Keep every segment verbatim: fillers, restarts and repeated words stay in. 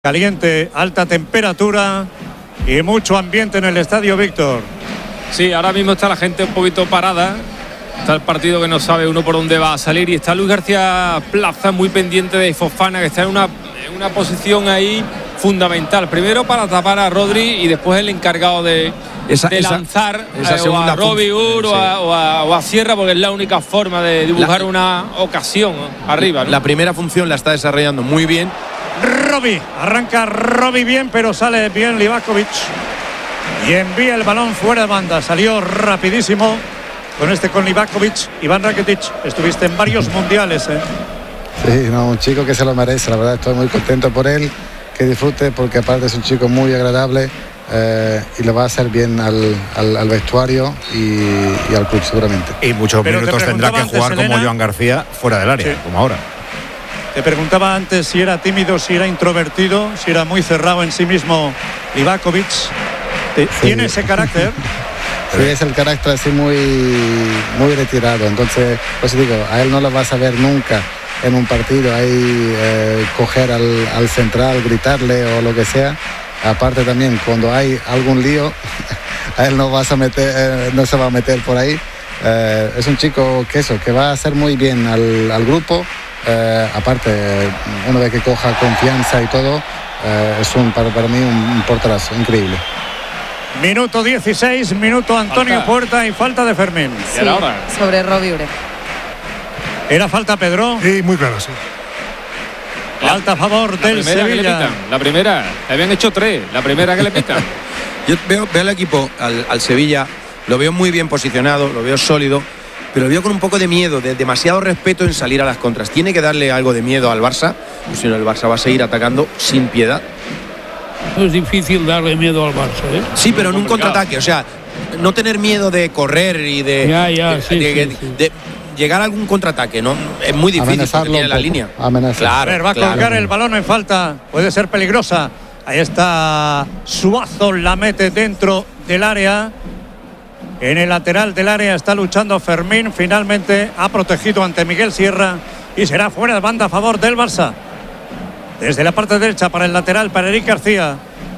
Caliente, alta temperatura y mucho ambiente en el estadio, Víctor. Sí, ahora mismo está la gente un poquito parada. Está el partido que no sabe uno por dónde va a salir. Y está Luis García Plaza muy pendiente de Fofana, que está en una, en una posición ahí fundamental. Primero para tapar a Rodri y después el encargado de, esa, de lanzar esa, esa eh, o a Robbie Ur sí. o, a, o, a, o a Sierra, porque es la única forma de dibujar la, una ocasión arriba, ¿no? La primera función la está desarrollando muy bien. Robbie, arranca Robbie bien, pero sale bien Livakovic y envía el balón fuera de banda. Salió rapidísimo con este con Livakovic. Iván Rakitic, estuviste en varios mundiales, ¿eh? Sí, no, un chico que se lo merece, la verdad estoy muy contento por él, que disfrute, porque aparte es un chico muy agradable eh, y le va a hacer bien al, al, al vestuario y, y al club seguramente. Y muchos pero minutos tendrá que jugar antes, como Joan García fuera del área, sí. como ahora. Te preguntaba antes si era tímido, si era introvertido, si era muy cerrado en sí mismo Livakovic. ¿Tiene sí. ese carácter? Sí, es el carácter así muy, muy retirado. Entonces, pues digo, a él no lo vas a ver nunca en un partido ahí eh, coger al, al central, gritarle o lo que sea. Aparte también, cuando hay algún lío, a él no vas a meter, eh, no se va a meter por ahí. Eh, es un chico que eso, que va a hacer muy bien al, al grupo. Eh, aparte, una vez que coja confianza y todo, eh, es un para, para mí un, un porterazo increíble. Minuto dieciséis, minuto Antonio falta. Puerta y falta de Fermín. Sí, sobre Robbie Ure. ¿Era falta, Pedro? Sí, muy claro, sí. Falta a favor la del Sevilla. La primera, le habían hecho tres, la primera que le pitan. Yo veo, veo al equipo, al, al Sevilla, lo veo muy bien posicionado, lo veo sólido, pero lo veo con un poco de miedo, de demasiado respeto en salir a las contras. Tiene que darle algo de miedo al Barça, pues si no el Barça va a seguir atacando sin piedad. Es difícil darle miedo al Barça, ¿eh? Sí, pero en un contraataque, o sea, no tener miedo de correr y de, ya, ya, de, sí, de, sí, de, sí. de llegar a algún contraataque, ¿no? Es muy difícil porque tiene la línea. Claro, a ver, va a claro. colgar el balón en falta, puede ser peligrosa. Ahí está Suazo, la mete dentro del área. En el lateral del área está luchando Fermín. Finalmente ha protegido ante Miguel Sierra y será fuera de banda a favor del Barça. Desde la parte derecha para el lateral, para Eric García.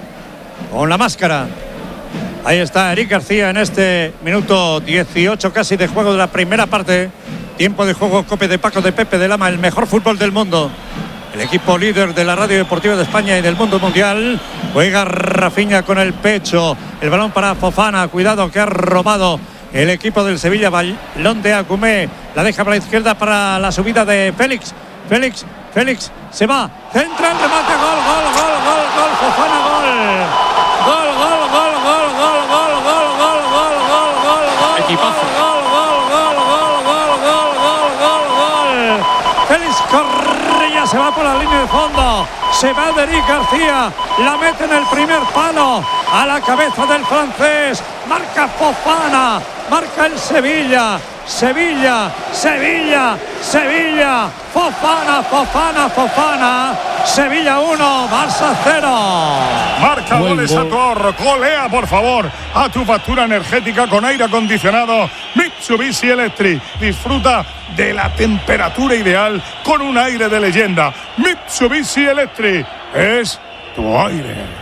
Con la máscara. Ahí está Eric García en este minuto dieciocho casi de juego de la primera parte. Tiempo de juego, Cope de Paco de Pepe de Lama, el mejor fútbol del mundo. El equipo líder de la Radio Deportiva de España y del mundo mundial. Juega Rafinha con el pecho. El balón para Fofana. Cuidado que ha robado el equipo del Sevilla. Balón de Agumé. La deja para la izquierda para la subida de Félix. Félix, Félix se va. Centra el remate. Gol, gol, gol, gol, gol. Fofana, gol. Gol, gol, gol, gol, gol, gol, gol, gol, gol, gol, gol, gol. Equipazo. Gol, gol, gol, gol, gol, gol, gol, gol, gol. Félix Correa se va por la línea de fondo. Se va de Eric García. La mete en el primer palo. A la cabeza del francés. Marca Fofana. Marca el Sevilla. Sevilla, Sevilla, Sevilla, Fofana, Fofana, Fofana, Sevilla uno, Barça cero. Marca goles a tu ahorro, golea por favor a tu factura energética con aire acondicionado Mitsubishi Electric. Disfruta de la temperatura ideal con un aire de leyenda. Mitsubishi Electric es tu aire.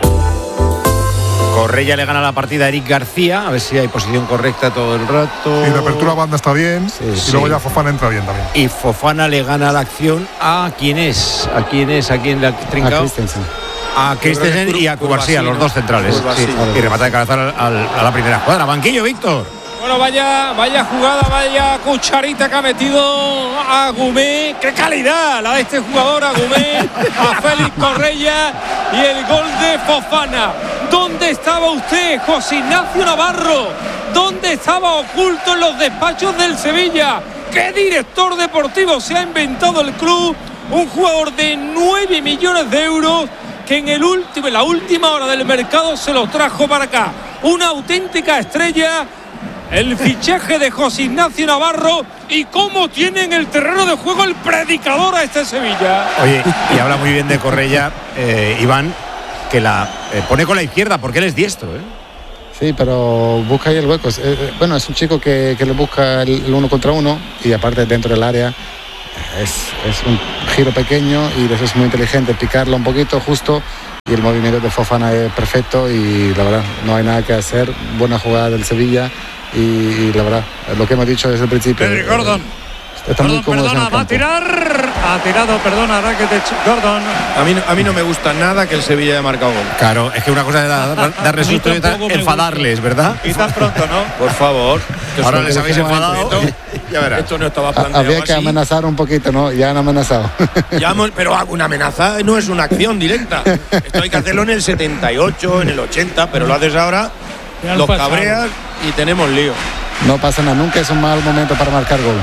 Correa le gana la partida a Eric García, a ver si hay posición correcta todo el rato. Y la apertura banda está bien, sí, y sí. luego ya Fofana entra bien también. Y Fofana le gana la acción a quién es, a quién es, a quién le ha trincado. A Christensen. A Christensen y a Cubarsí, los dos centrales. Sí. Y remata de cabeza al, al, a la primera cuadra. Banquillo, Víctor. Bueno, vaya, vaya jugada, vaya cucharita que ha metido a Agumé. ¡Qué calidad la de este jugador, Agumé! A Félix Correa y el gol de Fofana. ¿Dónde estaba usted, José Ignacio Navarro? ¿Dónde estaba oculto en los despachos del Sevilla? ¿Qué director deportivo se ha inventado el club? Un jugador de nueve millones de euros que en, el último, en la última hora del mercado se lo trajo para acá. Una auténtica estrella. El fichaje de José Ignacio Navarro y cómo tiene en el terreno de juego el predicador a este Sevilla. Oye, y habla muy bien de Correa, eh, Iván, que la eh, pone con la izquierda porque él es diestro, ¿eh? Sí, pero busca ahí el hueco. Eh, bueno, es un chico que, que le busca el, el uno contra uno y aparte dentro del área es, es un giro pequeño y eso es muy inteligente, picarlo un poquito justo y el movimiento de Fofana es perfecto y la verdad no hay nada que hacer. Buena jugada del Sevilla y, y la verdad lo que hemos dicho desde el principio. Pedri, Gordon. Está muy cómodo. Perdona, va a tirar. Ha tirado, perdona, Rakitic, Gordon. A mí, a mí no me gusta nada que el Sevilla haya marcado gol. Claro, es que una cosa es dar, darle susto y otra enfadarles, ¿verdad? Y tan pronto, ¿no? Por favor. Ahora les habéis enfadado. Ya verás. Esto no estaba planteado. Había que así. amenazar un poquito, ¿no? Ya han amenazado. Ya hemos, pero una amenaza no es una acción directa. Esto hay que hacerlo en el setenta y ocho, en el ochenta, pero lo haces ahora, los cabreas y tenemos lío. No pasa nada, nunca es un mal momento para marcar gol.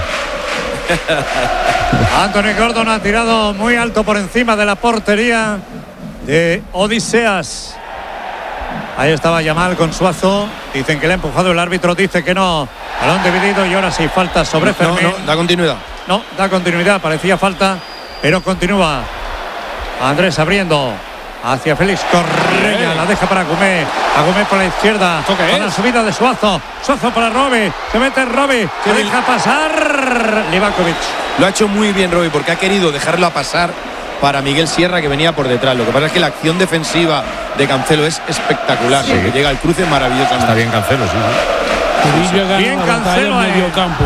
Anthony Gordon ha tirado muy alto por encima de la portería de Odiseas. Ahí estaba Yamal con Suazo. Dicen que le ha empujado el árbitro, dice que no. Balón dividido y ahora sí falta sobre Fermín. No, no, da continuidad. No, da continuidad, parecía falta, pero continúa. Andrés abriendo hacia Félix Correia, la deja para Agumé. Agumé por la izquierda, con la subida de Suazo. Suazo para Robi, se mete Robi, se deja pasar Livakovic. Lo ha hecho muy bien Robi porque ha querido dejarla pasar para Miguel Sierra, que venía por detrás. Lo que pasa es que la acción defensiva de Cancelo es espectacular, sí. Porque llega al cruce maravillosamente. Está bien Cancelo, sí. Bien Cancelo en medio campo.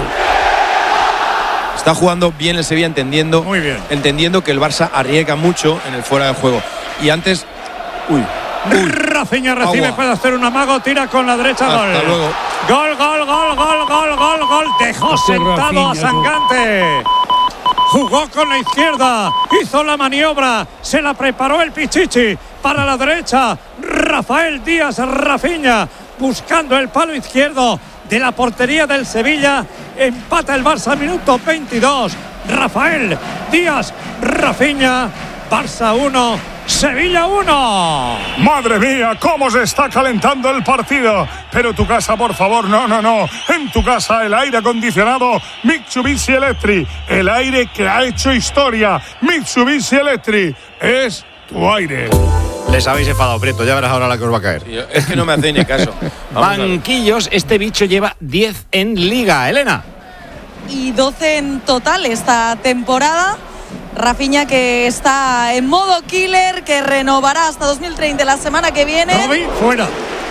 Está jugando bien el Sevilla, entendiendo, muy bien. entendiendo que el Barça arriesga mucho en el fuera de juego. Y antes, uy, uy. Rafinha recibe, Agua. puede hacer un amago, tira con la derecha. Hasta gol. luego. Gol, gol, gol, gol, gol, gol, gol. Dejó Este sentado Rafinha, a Sangante. Jugó con la izquierda, hizo la maniobra, se la preparó el Pichichi para la derecha. Rafael Díaz Rafinha buscando el palo izquierdo de la portería del Sevilla. Empata el Barça, minuto veintidós. Rafael Díaz Rafinha. Barça uno, Sevilla uno. Madre mía, cómo se está calentando el partido. Pero tu casa, por favor, no, no, no. En tu casa el aire acondicionado Mitsubishi Electric. El aire que ha hecho historia. Mitsubishi Electric es tu aire. Les habéis enfadado, Prieto, ya verás ahora la que os va a caer. Sí, es que no me hacéis ni caso. Banquillos, este bicho lleva diez en Liga, Elena. Y doce en total esta temporada. Rafinha, que está en modo killer, que renovará hasta dos mil treinta la semana que viene. Robi, fuera.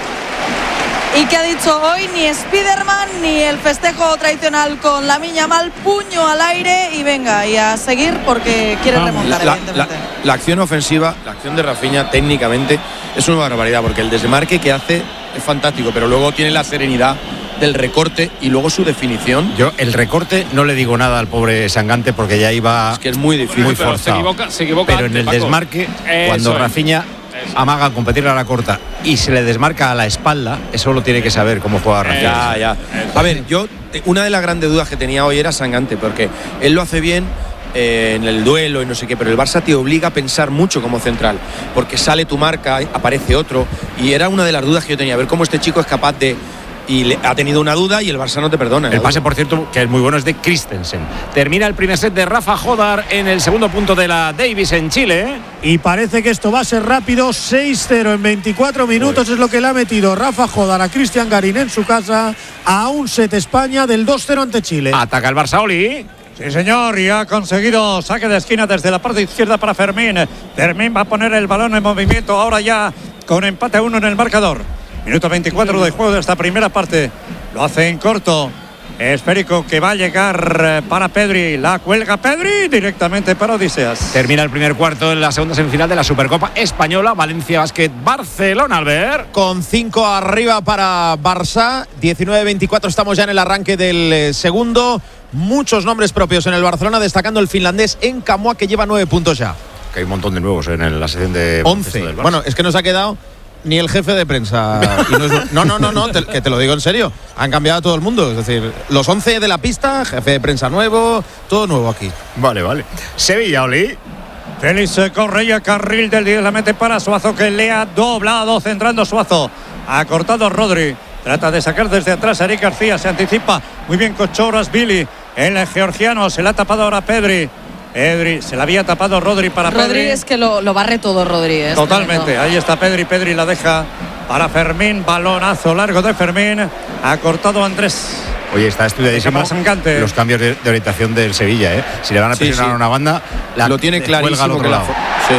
Y que ha dicho hoy ni Spiderman ni el festejo tradicional con Lamine Yamal, puño al aire y venga, y a seguir porque quiere remontar, la, evidentemente. La, la acción ofensiva, la acción de Rafinha técnicamente es una barbaridad porque el desmarque que hace es fantástico, pero luego tiene la serenidad del recorte y luego su definición. Yo el recorte no le digo nada al pobre Sangante porque ya iba, es que es muy difícil, muy pero forzado. se equivoca, se equivoca pero antes, en el Paco. desmarque, Eso cuando es. Rafinha Eso. amaga a competir a la corta y se le desmarca a la espalda, eso lo tiene que saber cómo juega Rafinha. Ya, ya. A ver, yo una de las grandes dudas que tenía hoy era Sangante, porque él lo hace bien eh, en el duelo y no sé qué, pero el Barça te obliga a pensar mucho como central, porque sale tu marca, aparece otro, y era una de las dudas que yo tenía, a ver cómo este chico es capaz de. Y le, ha tenido una duda y el Barça no te perdona. El pase, por cierto, que es muy bueno, es de Christensen. Termina el primer set de Rafa Jodar en el segundo punto de la Davis en Chile. Y parece que esto va a ser rápido. seis cero en veinticuatro minutos es lo que le ha metido Rafa Jodar a Cristian Garín en su casa a un set España del dos cero ante Chile. Ataca el Barça, Oli. Sí, señor, y ha conseguido saque de esquina desde la parte izquierda para Fermín. Fermín va a poner el balón en movimiento ahora ya con empate a uno en el marcador. Minuto veinticuatro de juego de esta primera parte. Lo hace en corto. Esférico que va a llegar para Pedri. La cuelga Pedri directamente para Odiseas. Termina el primer cuarto en la segunda semifinal de la Supercopa Española. Valencia Basket Barcelona, Albert. Con cinco arriba para Barça. diecinueve veinticuatro estamos ya en el arranque del eh, segundo. Muchos nombres propios en el Barcelona, destacando el finlandés Enkamua, que lleva nueve puntos ya. Que hay un montón de nuevos en el, la sección de once. Bueno, es que nos ha quedado ni el jefe de prensa. Y no, es, no, no, no, no te, que te lo digo en serio. Han cambiado a todo el mundo. Es decir, los once de la pista, jefe de prensa nuevo, todo nuevo aquí. Vale, vale. Sevilla, Oli. Félix Correia, carril del diez, la mete para Suazo, que le ha doblado, centrando Suazo. Ha cortado Rodri. Trata de sacar desde atrás a Eric García. Se anticipa muy bien Kochoras Billy. El georgiano se la ha tapado ahora Pedri. Pedri, se la había tapado Rodri para Rodri Pedri. es que lo, lo barre todo Rodri. ¿eh? Totalmente, ahí está Pedri, Pedri la deja para Fermín, balonazo largo de Fermín, ha cortado Andrés. Oye, está estudiadísimo los cambios de, de orientación del Sevilla, ¿eh? Si le van a presionar sí, sí. a una banda, la lo tiene clarísimo que la, sí.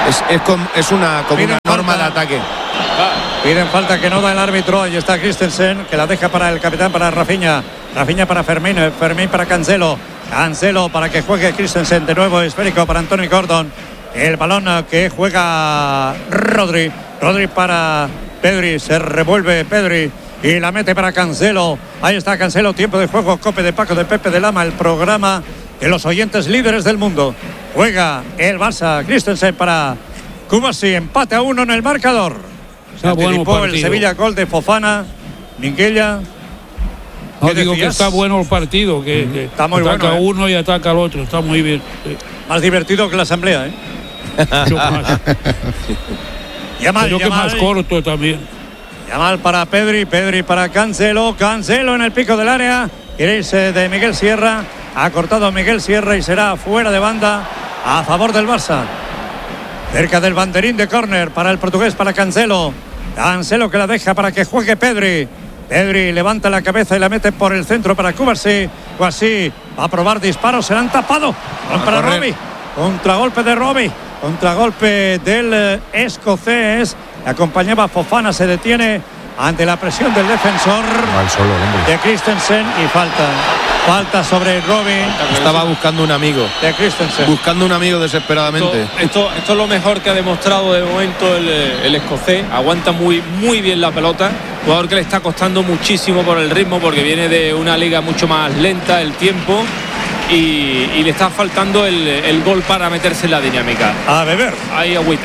Es, es, com, es una, como Piden una norma falta. de ataque. Piden falta que no da el árbitro. Ahí está Christensen, que la deja para el capitán, para Rafinha. Rafinha para Fermín, Fermín para Cancelo. Cancelo para que juegue Christensen. De nuevo esférico para Anthony Gordon. El balón que juega Rodri. Rodri para Pedri. Se revuelve Pedri y la mete para Cancelo. Ahí está Cancelo. Tiempo de juego. Cope de Paco de Pepe de Lama. El programa de los oyentes líderes del mundo. Juega el Barça. Christensen para Kubasi. Empate a uno en el marcador. Se Está bueno anticipó el partido. Sevilla, gol de Fofana. Minguella. No, ¿Qué digo que decías? está bueno el partido, que, que Está muy ataca bueno, ¿eh? uno y ataca al otro, está muy bien. Sí. Más divertido que la asamblea, ¿eh? Mucho más. Yamal, Creo que Yamal. más corto también. Yamal para Pedri, Pedri para Cancelo. Cancelo en el pico del área. Quiere irse de Miguel Sierra. Ha cortado Miguel Sierra y será fuera de banda a favor del Barça. Cerca del banderín de córner para el portugués, para Cancelo. Cancelo que la deja para que juegue Pedri. Pedri levanta la cabeza y la mete por el centro para Kubasi. Kubasi va a probar disparos, se la han tapado. Para Robbie. Contragolpe de Robbie. Contragolpe del eh, escocés. Le acompañaba Fofana, se detiene ante la presión del defensor Al solo, hombre. de Christensen y falta. Falta sobre Robin Estaba buscando un amigo. de Christensen. Buscando un amigo desesperadamente. Esto, esto, esto es lo mejor que ha demostrado de momento el, el escocés. Aguanta muy, muy bien la pelota. Jugador que le está costando muchísimo por el ritmo, porque viene de una liga mucho más lenta el tiempo. Y, y le está faltando el, el gol para meterse en la dinámica. A beber. Ahí agüita.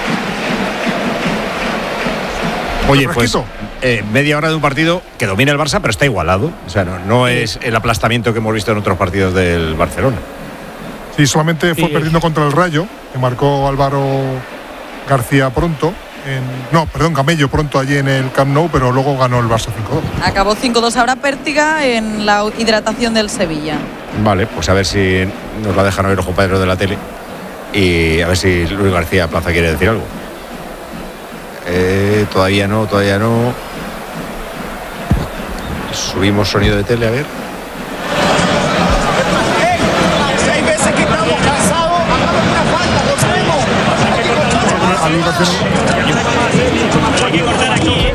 Oye, pues Refresquito. eh, media hora de un partido que domina el Barça, pero está igualado. O sea, no, no es el aplastamiento que hemos visto en otros partidos del Barcelona. Sí, solamente fue Sí. perdiendo contra el Rayo, que marcó Álvaro García pronto. En, no, perdón, Camello pronto allí en el Camp Nou, pero luego ganó el Barça cinco dos. Acabó cinco dos. Habrá pértiga en la hidratación del Sevilla. Vale, pues a ver si nos la dejan oír los compañeros de la tele y a ver si Luis García Plaza quiere decir algo. Eh, todavía no, todavía no. Subimos sonido de tele, a ver. Seis veces que estamos cansados, hagamos una falta, Hay que cortar aquí, ¿eh?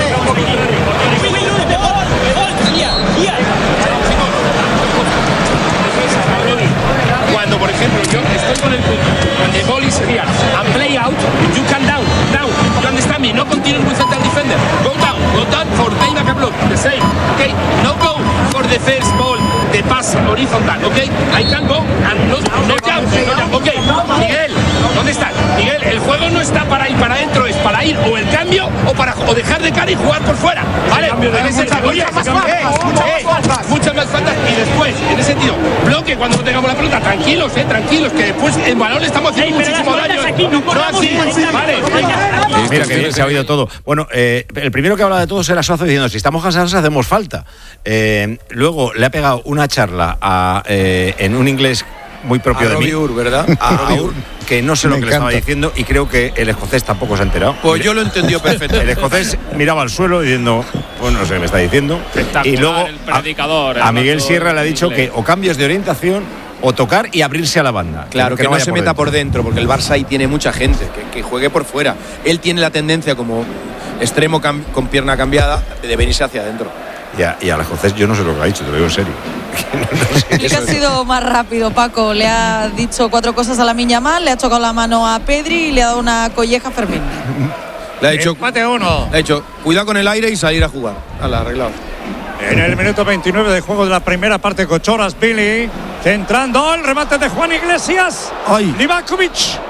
Cuando, por ejemplo, yo estoy con el punto, the ball is here, and play out, you can down, down, you understand me? No continue with the defender, go down, go down for pay back a block, the same, okay? No go for the first ball, the pass horizontal, okay? I can go and no, no jump, no jump, okay? Miguel, ¿dónde está? Miguel, el juego no está para ir para adentro, es para ir o el cambio o para o dejar de cara y jugar por fuera, ¿vale? En ese sentido, oye, muchas más faltas, muchas más faltas y después, en ese sentido, bloque cuando no tengamos la pelota, tranquilos, eh, tranquilos, que después en balón le estamos haciendo Ey, pero muchísimo las daño. faltas aquí, no corramos, así, venga, vale. Mira que bien se ha oído todo. Bueno, eh, el primero que habla de todos era Suazo diciendo, si estamos cansados hacemos falta. Eh, luego le ha pegado una charla a, eh, en un inglés muy propio A de mí. Robbie Ur, ¿verdad? A, a Ur, que no sé Me lo que le estaba encanta. diciendo y creo que el escocés tampoco se ha enterado. Pues yo lo entendió perfecto. El escocés miraba al suelo diciendo, pues no sé qué me está diciendo. Y luego el predicador, a, a Miguel hablando Sierra le ha dicho inglés. que o cambios de orientación o tocar y abrirse a la banda. Claro, que, no vaya se meta por dentro. dentro, porque el Barça ahí tiene mucha gente, que, que juegue por fuera. Él tiene la tendencia como extremo cam- con pierna cambiada de venirse hacia adentro. Ya, y al escocés yo no sé lo que ha dicho, te lo digo en serio. Y que ha sido más rápido, Paco. Le ha dicho cuatro cosas a Lamine Yamal, le ha chocado la mano a Pedri y le ha dado una colleja a Fermín. Le ha dicho, Empate a uno. le ha dicho, cuidado con el aire y salir a jugar. Hala, arreglado. En el minuto veintinueve de juego de la primera parte, Kochoras Billy centrando el remate de Juan Iglesias. Ay. Livakovic.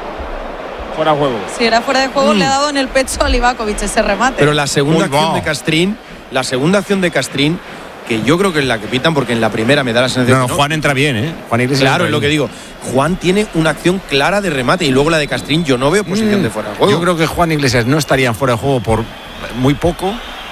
Fuera juego. Si era fuera de juego, le ha dado en el pecho a Livakovic ese remate. Pero la segunda Uy, acción va. de Castrín, la segunda acción de Castrín, que yo creo que es la que pitan, porque en la primera me da la sensación No, no, que no. Juan entra bien, ¿eh? Juan Iglesias Claro, entra es lo que bien. digo. Juan tiene una acción clara de remate y luego la de Castrín yo no veo posición Mm, de fuera de juego. Yo creo que Juan Iglesias no estaría en fuera de juego por muy poco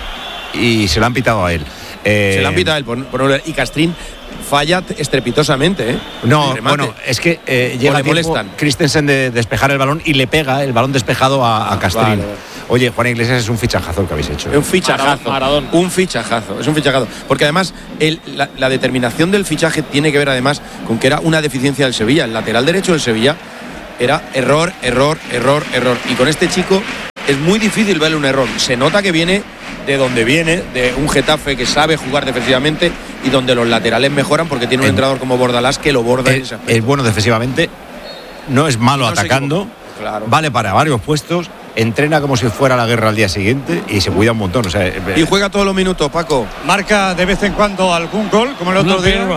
y se lo han pitado a él. Eh, Se la han pitado a él por, por no ver. Y Castrín falla estrepitosamente, ¿eh? No, El remate. bueno, es que eh, llega le a tiempo molestan. Christensen de despejar el balón y le pega el balón despejado a, a Castrín. Vale, vale. Oye, Juan Iglesias es un fichajazo el que habéis hecho. Es un fichajazo. Maradón. Un fichajazo. Es un fichajazo. Porque además, el- la, la determinación del fichaje tiene que ver además con que era una deficiencia del Sevilla. El lateral derecho del Sevilla era error, error, error, error. Y con este chico es muy difícil verle un error. Se nota que viene de donde viene, de un Getafe que sabe jugar defensivamente y donde los laterales mejoran porque tiene un el, entrenador como Bordalás que lo borda. Es, es bueno defensivamente, no es malo no atacando, claro. Vale para varios puestos, entrena como si fuera la guerra al día siguiente y se cuida un montón. O sea, y juega todos los minutos, Paco. Marca de vez en cuando algún gol, como el otro no, día.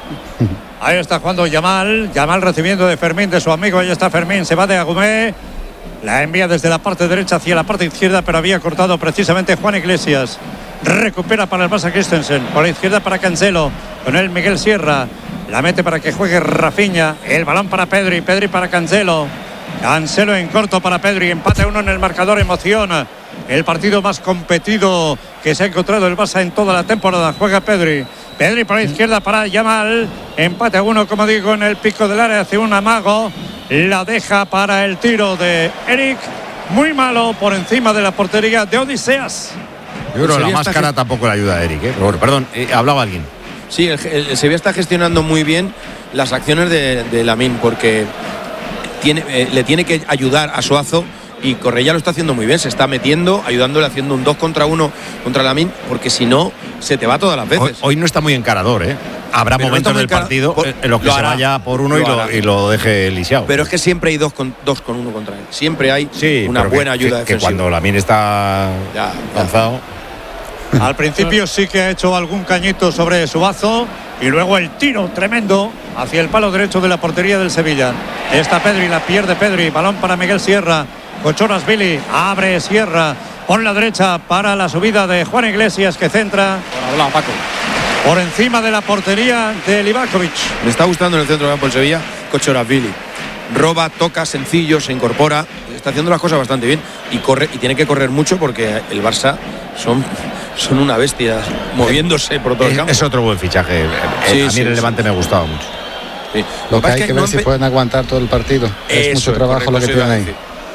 Ahí está jugando Yamal, Yamal recibiendo de Fermín, de su amigo, ahí está Fermín, se va de Agumé. La envía desde la parte derecha hacia la parte izquierda, pero había cortado precisamente Juan Iglesias. Recupera para el Barça Christensen. Por la izquierda para Cancelo. Con él Miguel Sierra. La mete para que juegue Rafinha. El balón para Pedri. Pedri para Cancelo. Cancelo en corto para Pedri. Empate uno en el marcador. Emoción. El partido más competido que se ha encontrado el Barça en toda la temporada. Juega Pedri. Pedri por la izquierda para Yamal. Empate a uno, como digo, en el pico del área. Hace un amago. La deja para el tiro de Eric. Muy malo por encima de la portería de Odiseas. Yo creo que la máscara que... tampoco le ayuda a Eric. ¿eh? Bueno, perdón, eh, hablaba alguien. Sí, el, el, el Sevilla está gestionando muy bien las acciones de, de Lamine porque tiene, eh, le tiene que ayudar a Suazo y Correia lo está haciendo muy bien. Se está metiendo, ayudándole, haciendo un dos contra uno contra Lamine porque si no, se te va todas las veces. Hoy, hoy no está muy encarador, ¿eh? Habrá pero momentos no del partido por, en los que se vaya por uno y lo, y lo deje lisiado. Pero es que siempre hay dos con, dos con uno contra él. Siempre hay sí, una buena que, ayuda que, defensiva. Que cuando Lamine está ya, lanzado. Ya. Al principio sí que ha hecho algún cañito sobre Suazo y luego el tiro tremendo hacia el palo derecho de la portería del Sevilla. Está Pedri, la pierde Pedri. Balón para Miguel Sierra. Cochoras Billy. Abre Sierra. Por la derecha para la subida de Juan Iglesias que centra. Por hablar, Paco. Por encima de la portería de Livakovic. Me está gustando en el centro de campo el Sevilla Kochorazvili. Roba, toca, sencillo, se incorpora. Está haciendo las cosas bastante bien. Y corre y tiene que correr mucho porque el Barça son, son una bestia moviéndose por todo es, el campo. Es otro buen fichaje. Sí, a mí sí, el Levante sí. me gustaba mucho. Sí. Lo, lo que hay que, que ver no si empe... pueden aguantar todo el partido. Es mucho trabajo correcto, lo que tienen ahí.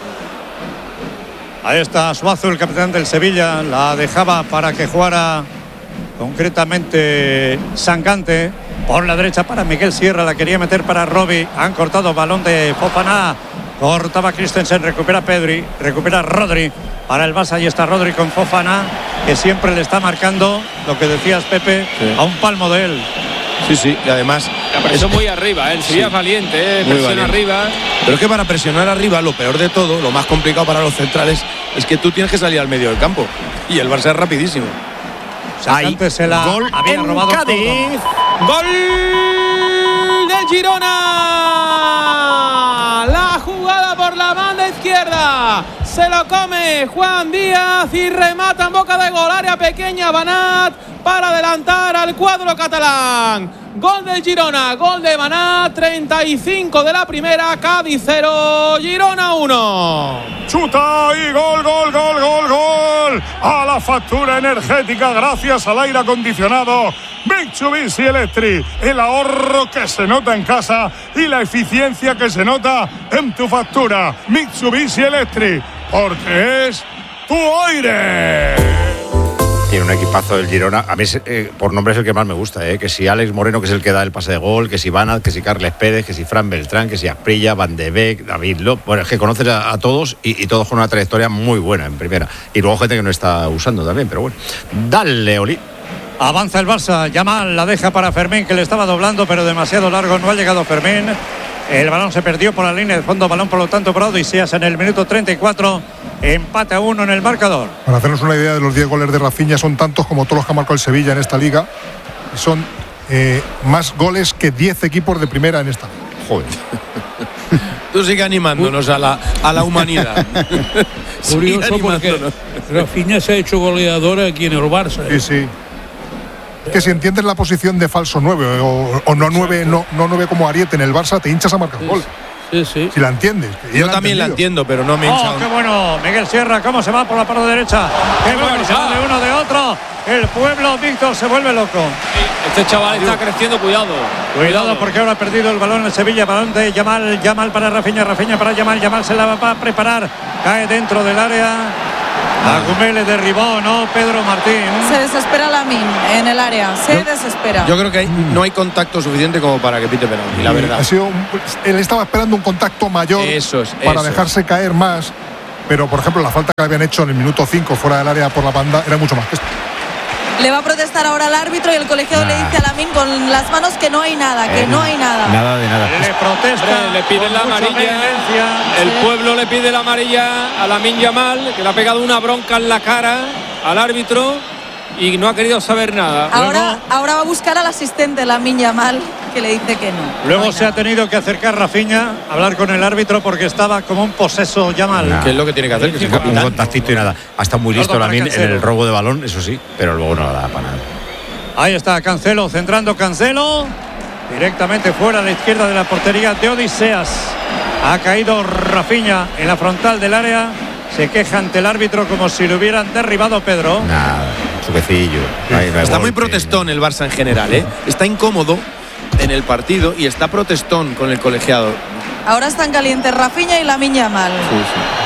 Ahí está Suazo, el capitán del Sevilla. La dejaba para que jugara concretamente Sangante. Por la derecha para Miguel Sierra, la quería meter para Robbie. Han cortado balón de Fofana. Cortaba Christensen, recupera Pedri, recupera Rodri. Para el Barça, ahí está Rodri con Fofana, que siempre le está marcando, lo que decías, Pepe, sí. a un palmo de él. Sí, sí, y además... La presión muy arriba, ¿eh? el Sevilla sí. es valiente, ¿eh? presión valiente. arriba. Pero es que para presionar arriba, lo peor de todo, lo más complicado para los centrales, es que tú tienes que salir al medio del campo. Y el Barça es rapidísimo. Antes se la gol había en robado Cádiz. Gol del Girona. La jugada por la banda izquierda. Se lo come Juan Díaz y remata en boca de gol. Área pequeña, Banat para adelantar al cuadro catalán. Gol del Girona, gol de Banat, treinta y cinco de la primera, Cádiz cero, Girona uno. Chuta y gol, gol, gol, gol, gol. A la factura energética gracias al aire acondicionado Mitsubishi Electric. El ahorro que se nota en casa y la eficiencia que se nota en tu factura. Mitsubishi Electric, porque es tu aire. Tiene un equipazo del Girona. A mí eh, por nombre es el que más me gusta, ¿eh? Que si Alex Moreno, que es el que da el pase de gol, que si Banat, que si Carles Pérez, que si Fran Beltrán, que si Asprilla, Van de Beek, David López. Bueno, es que conoces a, a todos y, y todos con una trayectoria muy buena en primera. Y luego gente que no está usando también, pero bueno. Dale, Oli. Avanza el Barça, Yamal la deja para Fermín, que le estaba doblando, pero demasiado largo, no ha llegado Fermín. El balón se perdió por la línea de fondo, balón por lo tanto para Odiseas en el minuto treinta y cuatro. Empate a uno en el marcador. Para hacernos una idea de los diez goles de Rafinha, son tantos como todos los que ha marcado el Sevilla en esta liga. Son eh, más goles que diez equipos de primera en esta liga. Joder. Tú sigue animándonos a la, a la humanidad. Curioso porque Rafinha se ha hecho goleador aquí en el Barça. ¿eh? Sí, sí. Que si entiendes la posición de falso nueve o, o no nueve no, no nueve como Ariete en el Barça, te hinchas a marcar sí, gol. Sí, sí. Si la entiendes. Yo la también la entiendo, pero no me he hinchado. Oh, qué bueno, Miguel Sierra, cómo se va por la parte derecha. Qué bueno, se va de uno de otro. El pueblo, Víctor, se vuelve loco. Este chaval está creciendo, cuidado. Cuidado porque ahora ha perdido el balón en Sevilla. Balón de Yamal, Yamal para Rafinha, Rafinha para Yamal, Yamal se la va a preparar. Cae dentro del área. Agumé le derribó, ¿no? Pedro Martín. Se desespera Lamine en el área, se yo, desespera. Yo creo que hay, no hay contacto suficiente como para que pite penalti, la verdad. Ha sido un, él estaba esperando un contacto mayor eso es, para eso dejarse es. caer más, pero por ejemplo la falta que habían hecho en el minuto cinco fuera del área por la banda era mucho más que esto. Le va a protestar ahora al árbitro y el colegiado nah. le dice a Lamine con las manos que no hay nada, que eh, no hay nada. Nada de nada. Le protesta, Hombre, le pide la amarilla. El sí. pueblo le pide la amarilla a Lamine Yamal, que le ha pegado una bronca en la cara al árbitro y no ha querido saber nada. Ahora, Luego, ahora va a buscar al asistente Lamine Yamal, que le dice que no. Luego no se nada. ha tenido que acercar Rafinha a hablar con el árbitro porque estaba como un poseso Yamal. Nah. ¿Qué es lo que tiene que hacer? Que sí, se un contactito y nada. Ha estado muy listo Lamine en el robo de balón, eso sí, pero luego no da para nada. Ahí está Cancelo, centrando Cancelo. Directamente fuera a la izquierda de la portería de Odiseas. Ha caído Rafinha en la frontal del área. Se queja ante el árbitro como si lo hubieran derribado Pedro. Nada, suquecillo. Está muy protestón el Barça en general, ¿eh? Está incómodo en el partido y está protestón con el colegiado. Ahora están calientes Rafinha y Lamine Yamal. Sí,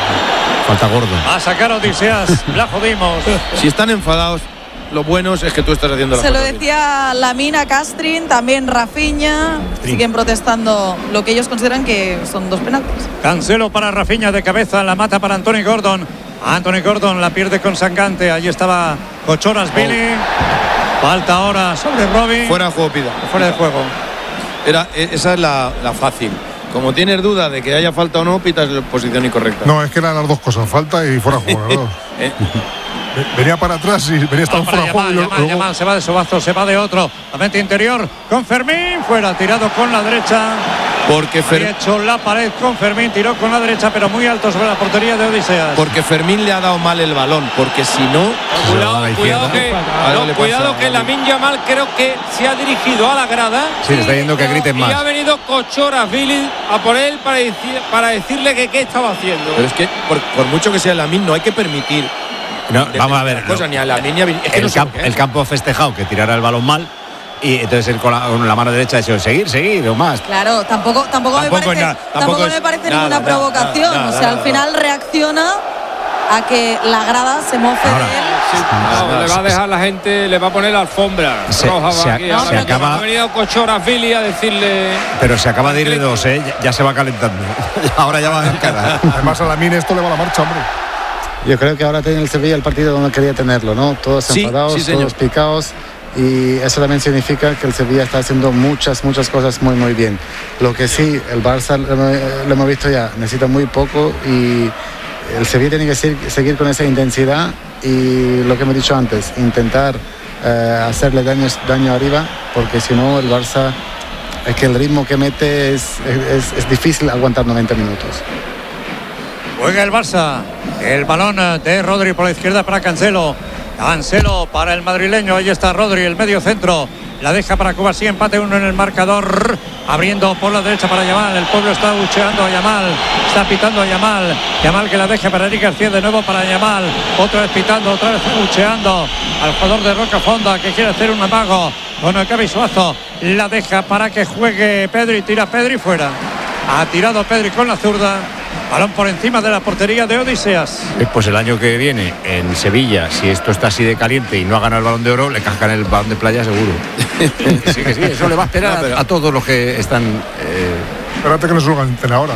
sí. Falta gordo. A sacar Odiseas, la jodimos. Si están enfadados, lo bueno es que tú estás haciendo la Se lo cosa decía Lamine a Castrin, también Rafinha. Siguen protestando lo que ellos consideran que son dos penaltis. Cancelo para Rafinha de cabeza, la mata para Anthony Gordon. Anthony Gordon la pierde con Sangante. Allí estaba Cochoras Billy. Oh. Falta ahora sobre Robin. Fuera de juego, pida. Fuera de juego. Era, esa es la, la fácil. Como tienes duda de que haya falta o no, pitas la posición incorrecta. No, es que eran las dos cosas, falta y fuera de juego. ¿no? ¿Eh? Venía para atrás y venía estando fuera de juego. Yamal, Yamal, Yamal, se va de Sobazo, se va de otro. La mente interior con Fermín. Fuera, tirado con la derecha. Porque Fer... Había hecho la pared con Fermín, tiró con la derecha, pero muy alto sobre la portería de Odiseas. Porque Fermín le ha dado mal el balón. Porque si no. Cuidado, cuidado que, no, cuidado que Lamine Yamal creo que se ha dirigido a la grada. Sí, le está yendo que griten más. Y ha venido Cochoras Billy a por él para, decir, para decirle que qué estaba haciendo. Pero es que, por, por mucho que sea Lamine, no hay que permitir. No, vamos a ver. Cosa, no, ni a la línea, es que el, no camp, el campo festejado que tirara el balón mal. Y entonces él con la, con la mano derecha ha dicho seguir, seguir o más. Claro, tampoco, tampoco, tampoco me parece, na, tampoco tampoco es, me parece nada, ninguna nada, provocación. Nada, nada, o sea, al final reacciona a que la grada se mofe ahora, de él. Sí, no, no, le va a dejar la gente, le va a poner la alfombra se, roja. Se, aquí, no, se acaba, ha venido Cochoras Billy a decirle. Pero se acaba de ir de dos, ¿eh? Ya, ya se va calentando. Ahora ya va a cara. Además a Lamine esto le va a la marcha, hombre. Yo creo que ahora tiene el Sevilla el partido donde quería tenerlo, ¿no? Todos sí, enfadados, sí, todos picados. Y eso también significa que el Sevilla está haciendo muchas, muchas cosas muy, muy bien. Lo que sí, el Barça, lo hemos visto ya, necesita muy poco y el Sevilla tiene que seguir con esa intensidad y lo que hemos dicho antes, intentar eh, hacerle daño, daño arriba, porque si no el Barça, es que el ritmo que mete es, es, es difícil aguantar noventa minutos. Juega el Barça, el balón de Rodri por la izquierda para Cancelo. Cancelo para el madrileño, ahí está Rodri, el medio centro. La deja para Cuba, sí, empate uno en el marcador. Abriendo por la derecha para Yamal. El pueblo está bucheando a Yamal. Está pitando a Yamal. Yamal que la deja para Eric García de nuevo para Yamal. Otra vez pitando, otra vez bucheando al jugador de Roca Fonda que quiere hacer un amago con el Cavi Suazo. La deja para que juegue Pedri. Tira Pedri fuera. Ha tirado Pedri con la zurda. Balón por encima de la portería de Odiseas. Pues el año que viene en Sevilla, si esto está así de caliente y no ha ganado el Balón de Oro, le cascan el Balón de Playa seguro. Sí, que sí, eso le va a esperar no, pero... a, a todos los que están. Eh... Espérate que no se lo ganen ahora.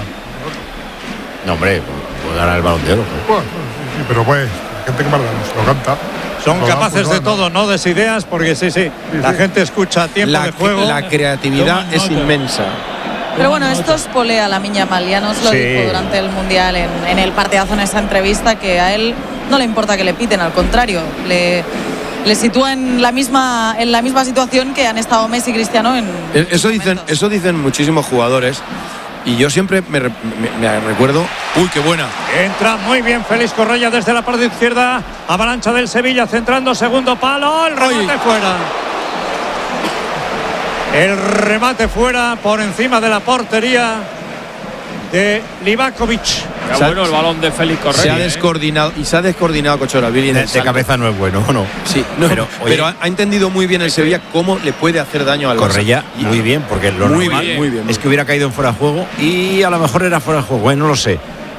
No, hombre, puede ganar el Balón de Oro. Pues. Bueno, sí, sí, pero pues, la gente que más lo canta. Son lo capaces dan, pues, de todo, no de ideas, porque sí, sí, sí la sí. gente escucha tiempo la, de juego. La creatividad es inmensa. Pero bueno, esto es polea la Miña Mal, ya nos lo sí. dijo durante el Mundial en, en el partidazo en esa entrevista, que a él no le importa que le piten, al contrario, le, le sitúa en la misma en la misma situación que han estado Messi y Cristiano en eso dicen momentos. Eso dicen muchísimos jugadores y yo siempre me, me, me recuerdo. Uy, qué buena. Entra muy bien Félix Correia desde la parte izquierda, avalancha del Sevilla centrando segundo palo, el remate fuera. El remate fuera por encima de la portería de Livakovic. Qué bueno el balón de Félix Correa. Se ha descoordinado ¿eh? y se ha descoordinado Cochoras Billy. De, de cabeza no es bueno, ¿no? Sí, no, pero, pero ha, ha entendido muy bien el Sevilla cómo le puede hacer daño al Correa. Muy bien, porque lo muy normal bien, muy bien, muy es que hubiera caído en fuera de juego y a lo mejor era fuera de juego, ¿eh? No lo sé.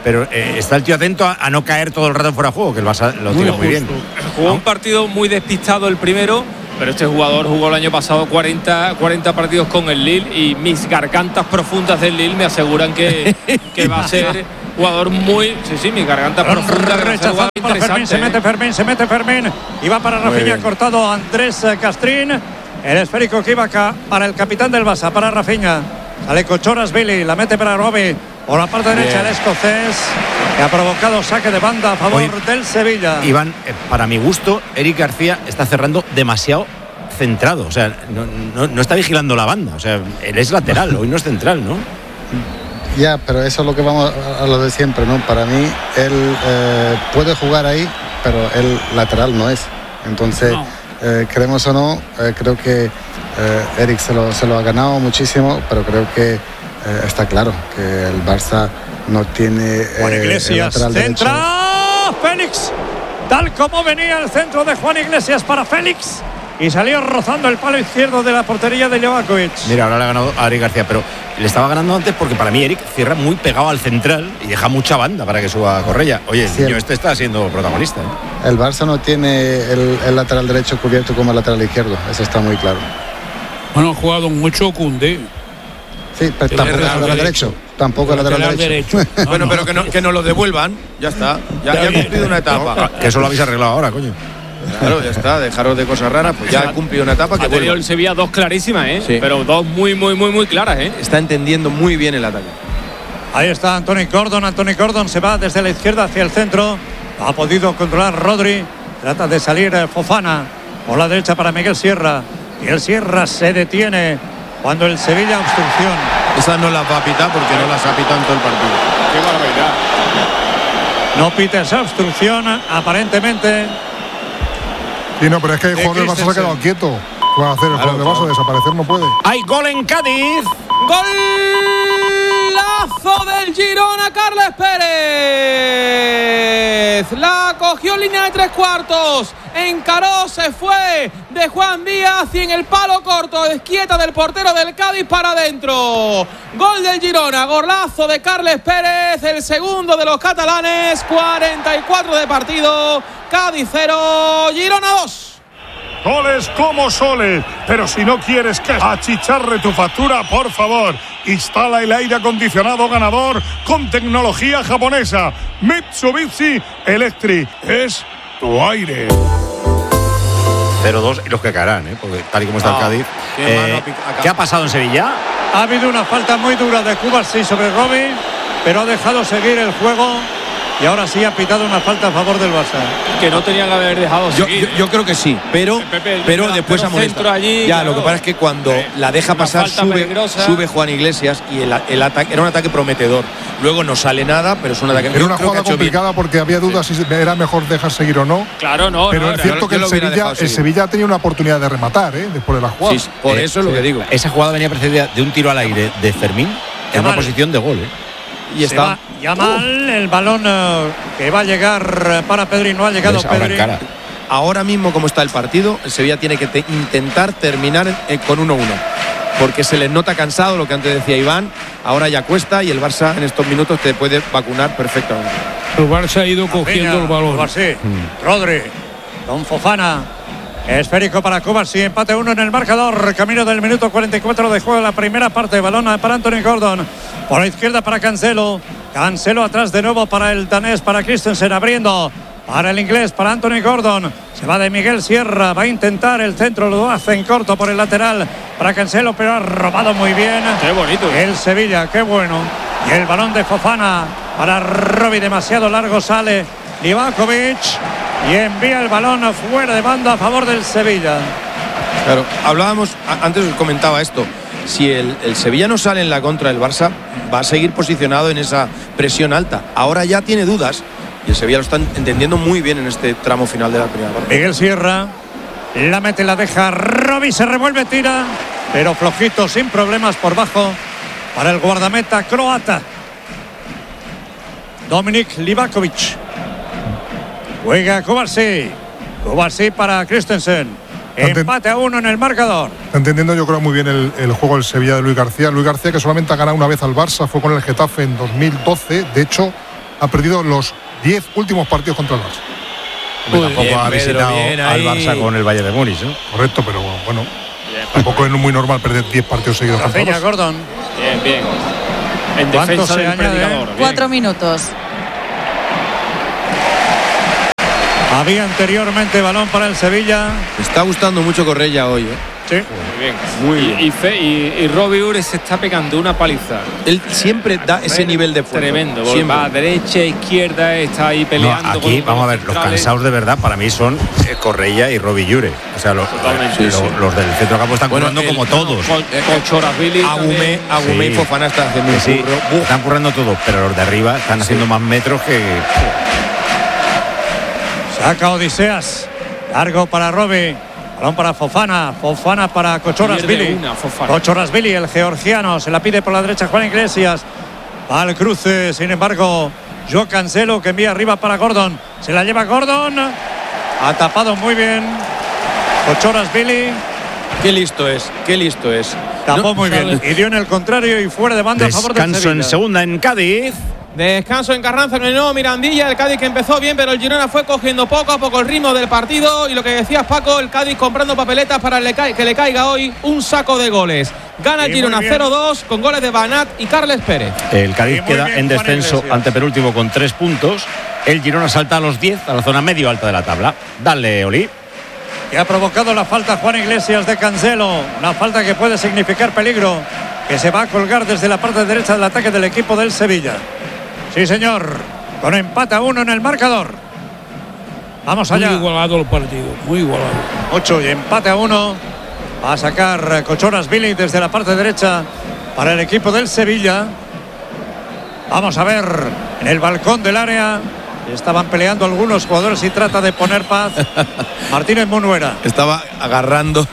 pero eh, está el tío atento a, a no caer todo el rato fuera de juego, que el Barça lo tira muy, muy bien. Jugó un partido muy despistado el primero, pero este jugador jugó el año pasado cuarenta, cuarenta partidos con el Lille y mis gargantas profundas del Lille me aseguran que, que va a ser jugador muy... Sí, sí, mis gargantas profundas. Rechazado para Fermín, se mete Fermín, se mete Fermín y va para Rafinha, cortado Andrés Castrín. El esférico que iba acá para el capitán del Barça, para Rafinha. Sale Cochoras Billy, la mete para Robbie. Por la parte derecha el escocés, que ha provocado saque de banda a favor Hoy, del Sevilla. Iván, eh, para mi gusto, Eric García está cerrando demasiado centrado. O sea, no, no, no está vigilando la banda. O sea, él es lateral, hoy no es central, ¿no? Ya, pero eso es lo que vamos a lo de siempre, ¿no? Para mí, él eh, puede jugar ahí, pero él lateral no es. Entonces, no. eh, queremos o no, eh, creo que eh, Eric se lo, se lo ha ganado muchísimo, pero creo que eh, está claro que el Barça no tiene eh, Juan Iglesias, el centra Félix, tal como venía el centro de Juan Iglesias para Félix. Y salió rozando el palo izquierdo de la portería de Livakovic. Mira, ahora le ha ganado a Eric García, pero le estaba ganando antes porque para mí Eric cierra muy pegado al central y deja mucha banda para que suba Correia. Oye, sí, el niño este está siendo protagonista, ¿eh? El Barça no tiene el, el lateral derecho cubierto como el lateral izquierdo, eso está muy claro. Bueno, ha jugado mucho Koundé. Sí, pero el tampoco es lateral derecho. derecho. Tampoco el lateral derecho. derecho. No, bueno, no, pero que, no, que nos lo devuelvan, ya está. Ya, ya ha cumplido una etapa. No, que eso lo habéis arreglado ahora, coño. Claro, ya está, dejaros de cosas raras, pues ya ha cumplido una etapa que ha tenido el Sevilla dos clarísimas, ¿eh? Sí. Pero dos muy, muy, muy, muy claras, ¿eh? Está entendiendo muy bien el ataque. Ahí está Anthony Gordon, Anthony Gordon se va desde la izquierda hacia el centro, ha podido controlar Rodri, trata de salir Fofana, por la derecha para Miguel Sierra, y el Sierra se detiene cuando el Sevilla obstrucción. Esa no la va a pitar porque no las ha pitado en todo el partido. Qué barbaridad. No pita esa obstrucción, aparentemente. Sí, no, pero es que el jugador del Barça se ha quedado quieto. ¿Qué va a hacer? El jugador del Barça desaparecer no puede. ¡Hay gol en Cádiz! ¡Golazo del Girona, Carles Pérez! La cogió en línea de tres cuartos. Encaró, se fue de Juan Díaz y en el palo corto, desquieta del portero del Cádiz para adentro. Gol del Girona, golazo de Carles Pérez, el segundo de los catalanes. cuarenta y cuatro de partido. Cádiz cero, Girona dos. Goles como soles, pero si no quieres que achicharre tu factura, por favor, instala el aire acondicionado ganador con tecnología japonesa. Mitsubishi Electric es tu aire. cero dos y los que caerán, ¿eh? Porque tal y como está no, el Cádiz. Eh, ¿Qué ha pasado en Sevilla? Ha habido una falta muy dura de Cubarsí sobre Robin, pero ha dejado seguir el juego. Y ahora sí ha pitado una falta a favor del Barça. Que no tenía que haber dejado yo, seguir. Yo, yo creo que sí, pero, Pepe, pero después amonesta. Allí, ya, claro. Lo que pasa es que cuando eh, la deja pasar sube, sube Juan Iglesias y el, el ataque era un ataque prometedor. Luego no sale nada, pero es un ataque. Era una jugada complicada bien. Porque había dudas sí. si era mejor dejar seguir o no. Claro, no. Pero no, es cierto que el Sevilla, el Sevilla ha tenido una oportunidad de rematar, ¿eh? Después de la jugada. Sí, por eh, eso es lo sí. que digo. Esa jugada venía precedida de un tiro al aire de Fermín en una posición de gol, ¿eh? Y está va, ya mal uh. el balón uh, que va a llegar para Pedri, no ha llegado pues Pedri. Ahora, ahora mismo como está el partido, el Sevilla tiene que te intentar terminar eh, con uno uno, porque se les nota cansado, lo que antes decía Iván, ahora ya cuesta y el Barça en estos minutos te puede vacunar perfectamente. El Barça ha ido cogiendo Peña, el balón. Cubarsí, mm. Rodri, con Fofana. Esférico para Cubarsí, empate uno en el marcador, camino del minuto cuarenta y cuatro de juego de la primera parte, balón para Anthony Gordon, por la izquierda para Cancelo, Cancelo atrás de nuevo para el danés, para Christensen, abriendo para el inglés, para Anthony Gordon, se va de Miguel Sierra, va a intentar el centro, lo hace en corto por el lateral para Cancelo, pero ha robado muy bien. Qué bonito el Sevilla, qué bueno, y el balón de Fofana para Robbie, demasiado largo, sale Livakovic y envía el balón fuera de banda a favor del Sevilla. Claro, hablábamos, antes os comentaba esto, si el, el Sevilla no sale en la contra del Barça, va a seguir posicionado en esa presión alta. Ahora ya tiene dudas y el Sevilla lo está entendiendo muy bien en este tramo final de la primera parte. Miguel Sierra, la mete, la deja, Robbie se revuelve, tira, pero flojito, sin problemas por bajo, para el guardameta croata, Dominik Livakovic. Juega Cubarsí, Cubarsí para Christensen, empate a uno en el marcador. Está entendiendo yo creo muy bien el, el juego del Sevilla de Luis García. Luis García que solamente ha ganado una vez al Barça, fue con el Getafe en dos mil doce, de hecho ha perdido los diez últimos partidos contra el Barça. Pues tampoco bien, ha Pedro, visitado bien al ahí. Barça con el Bayern de Múnich, ¿no? Correcto, pero bueno, tampoco es muy normal perder diez partidos seguidos contra el Rafinha, Barça. Gordon. Bien, bien. En ¿Cuánto defensa se del añade? predicador. bien. Cuatro minutos. Había anteriormente balón para el Sevilla. Me está gustando mucho Correia hoy, ¿eh? Sí. Muy bien. Muy y, bien. Y, Fe- y, y Robbie Ure se está pegando una paliza. Él siempre da ese nivel de esfuerzo. Tremendo. Siempre. Va a derecha, izquierda, está ahí No, peleando. con aquí, los vamos a ver, los centrales. cansados de verdad para mí son eh, Correia y Robbie Llure. O sea, los, Totalmente. lo- Sí, sí. los del centro campo están Bueno, currando el- como todos. Con, con Chorazvili Agumé, también. Agumé Sí. y Fofana están haciendo Que un sí, curro. están currando todos, pero los de arriba están haciendo más metros que. Saca Odiseas. Largo para Robbie. Balón para Fofana. Fofana para Kochorasvili. Pierde una, Fofana. Kochorasvili, el georgiano. Se la pide por la derecha Juan Iglesias. Va al cruce, sin embargo, Joao Cancelo que envía arriba para Gordon. Se la lleva Gordon. Ha tapado muy bien. Kochorasvili. Qué listo es, qué listo es. Tapó No, muy bien. Y dio en el contrario y fuera de banda a favor del Descanso en Sevilla. segunda en Cádiz. Descanso en Carranza con el nuevo Mirandilla. El Cádiz que empezó bien, pero el Girona fue cogiendo poco a poco el ritmo del partido. Y lo que decías, Paco, el Cádiz comprando papeletas para le ca- que le caiga hoy un saco de goles. Gana el Y Girona muy bien. cero dos con goles de Banat y Carles Pérez. El Cádiz Y muy queda bien, en Juan descenso Iglesias. antepenúltimo con tres puntos. El Girona salta a los diez, a la zona medio alta de la tabla. Dale, Oli. Que ha provocado la falta Juan Iglesias de Cancelo. Una falta que puede significar peligro. Que se va a colgar desde la parte derecha del ataque del equipo del Sevilla. Sí, señor. Con empate a uno en el marcador. Vamos Muy allá. igualado el partido, muy igualado. ocho y empate a uno. Va a sacar Kochorasvili desde la parte derecha para el equipo del Sevilla. Vamos a ver en el balcón del área. Estaban peleando algunos jugadores y trata de poner paz. Martínez Munuera. Estaba agarrando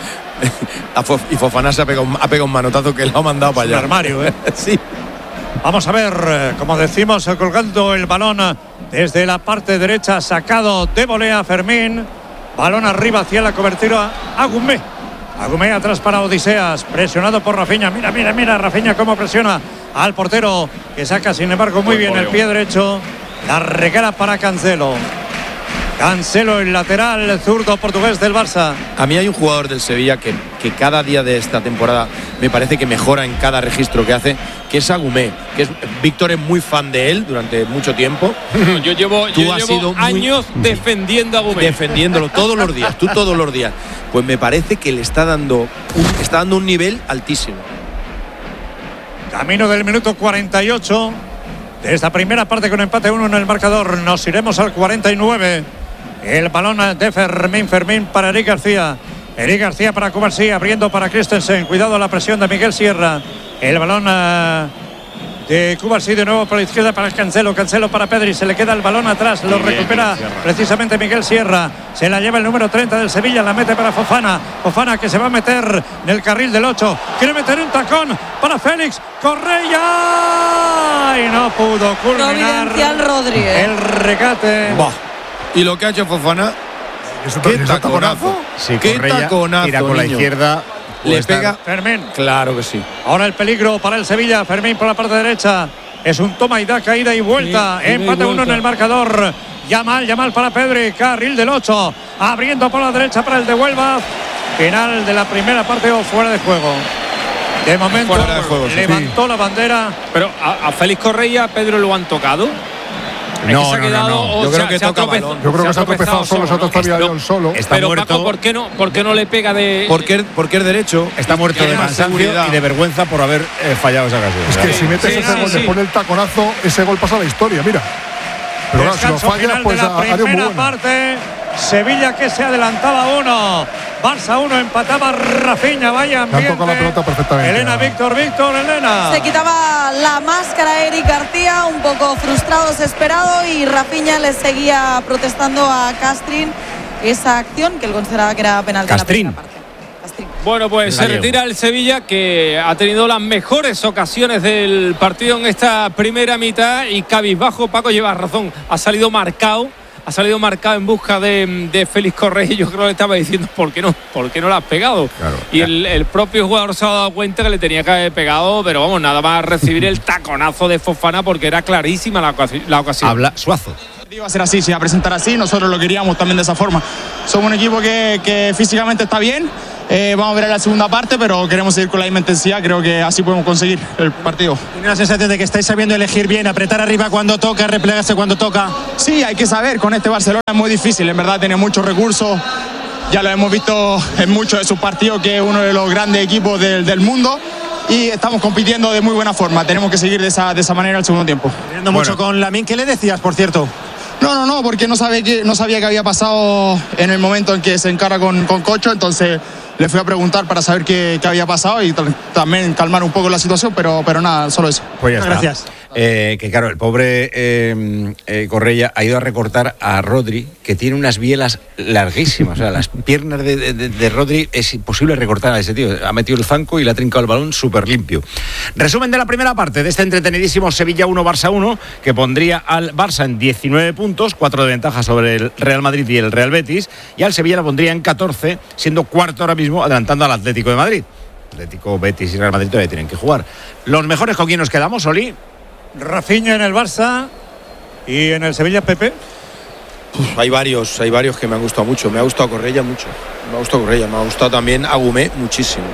a Fof- y Fofana se ha pegado, un- ha pegado un manotazo que lo ha mandado para Un allá. armario, ¿eh? Sí. Vamos a ver, eh, como decimos, eh, colgando el balón eh, desde la parte derecha, sacado de volea Fermín. Balón arriba hacia la cobertura. Agumé. Agumé atrás para Odiseas. Presionado por Rafinha. Mira, mira, mira. Rafinha cómo presiona al portero. Que saca, sin embargo, muy Buen bien el voleo. pie derecho. La regala para Cancelo. Cancelo, el lateral zurdo portugués del Barça. A mí hay un jugador del Sevilla que, que cada día de esta temporada me parece que mejora en cada registro que hace, que es Agumé. Que es, Víctor es muy fan de él durante mucho tiempo. Yo llevo, Tú yo has llevo sido muy- años defendiendo a Gómez. Defendiéndolo todos los días, tú todos los días. Pues me parece que le está dando un, está dando un nivel altísimo. Camino del minuto cuarenta y ocho. De esta primera parte con empate uno en el marcador. Nos iremos al cuarenta y nueve. El balón de Fermín. Fermín para Eric García. Eric García para Cubarsí. Abriendo para Christensen. Cuidado la presión de Miguel Sierra. El balón uh, de Cubarsí de nuevo por la izquierda para Cancelo. Cancelo para Pedri. Se le queda el balón atrás. Lo Muy bien, recupera Miguel Sierra. precisamente Miguel Sierra. Se la lleva el número treinta del Sevilla. La mete para Fofana. Fofana que se va a meter en el carril del ocho. Quiere meter un tacón para Félix Correia. Y no pudo culminar Providencial Rodríguez. el regate. Bah. Y lo que ha hecho Fofana, ¿Ese qué ese taconazo. Sí, Qué Correia taconazo, tira con la niño. izquierda. Le puede estar- pega. Fermín. Claro que sí. Ahora el peligro para el Sevilla. Fermín por la parte derecha. Es un toma y da, caída y vuelta. Sí, ida y Empate uno vuelta. en el marcador. Yamal, Yamal para Pedri. Carril del ocho. Abriendo por la derecha para el de Huelva. Final de la primera parte o fuera de juego. De momento Fuera de juego, sí. levantó la bandera. Pero a, a Félix Correia, Pedro lo han tocado. Es No, que se ha no, no, quedado, no. o Yo se creo ha- que se ha toca tropezado- balón. Yo creo se que se ha tropezado solo, se ha ¿no? tropezado Pero- el solo. Está Pero muerto. Paco, ¿por qué no, por qué no le pega de? Porque, porque es derecho. Está muerto de Tiene más cansancio seguridad. y de vergüenza por haber eh, fallado esa ocasión. Es que si metes sí, ese sí, gol sí. después del taconazo, ese gol pasa a la historia, mira. Pero claro, si lo Descanso fallas, final pues de la a- haría muy primera bueno. parte. Sevilla que se adelantaba uno. Barça uno, empataba Rafinha. Vaya Le han tocado la ambiente. pelota perfectamente. Elena, Víctor, Víctor, Elena. Se quitaba la máscara Eric García, un poco frustrado, desesperado, y Rafinha le seguía protestando a Castrín esa acción que él consideraba que era penal de la Castrín. primera parte. Castrín. Bueno, pues se Gallego. retira el Sevilla, que ha tenido las mejores ocasiones del partido en esta primera mitad, y cabizbajo, Paco lleva razón, ha salido marcado, ha salido marcado en busca de, de Félix Correa y yo creo que le estaba diciendo ¿por qué no? ¿Por qué no le has pegado? Claro, y el, el propio jugador se ha dado cuenta que le tenía que haber pegado, pero vamos, nada más recibir el taconazo de Fofana porque era clarísima la, la ocasión. Habla Suazo. Iba a ser así, se iba a presentar así, nosotros lo queríamos también de esa forma. Somos un equipo que, que físicamente está bien, eh, vamos a ver en la segunda parte, pero queremos seguir con la misma intensidad, creo que así podemos conseguir el partido. ¿Tiene la sensación de que estáis sabiendo elegir bien, apretar arriba cuando toca, replegarse cuando toca? Sí, hay que saber, con este Barcelona es muy difícil, en verdad tiene muchos recursos, ya lo hemos visto en muchos de sus partidos, que es uno de los grandes equipos del, del mundo. Y estamos compitiendo de muy buena forma, tenemos que seguir de esa, de esa manera el segundo tiempo. Viendo mucho con Lamine, ¿qué le decías, por cierto? No, no, no, porque no sabía que, no sabía qué había pasado en el momento en que se encara con, con Cocho, entonces le fui a preguntar para saber qué, qué había pasado y también calmar un poco la situación, pero, pero nada, solo eso. Pues ya está. Gracias. Eh, que claro, el pobre eh, eh, Correia ha ido a recortar a Rodri, que tiene unas bielas larguísimas. O sea, las piernas de, de, de Rodri es imposible recortar a ese tío. Ha metido el zanco y le ha trincado el balón súper limpio. Resumen de la primera parte de este entretenidísimo Sevilla uno, Barça uno, que pondría al Barça en diecinueve puntos, cuatro de ventaja sobre el Real Madrid y el Real Betis, y al Sevilla lo pondría en catorce, siendo cuarto ahora mismo, adelantando al Atlético de Madrid. Atlético, Betis y Real Madrid todavía tienen que jugar. Los mejores, ¿con quién nos quedamos, Oli? Rafinha en el Barça y en el Sevilla, Pepe. Uf, hay varios, hay varios que me han gustado mucho. Me ha gustado Correia mucho. Me ha gustado Correia, me ha gustado también Agumé muchísimo.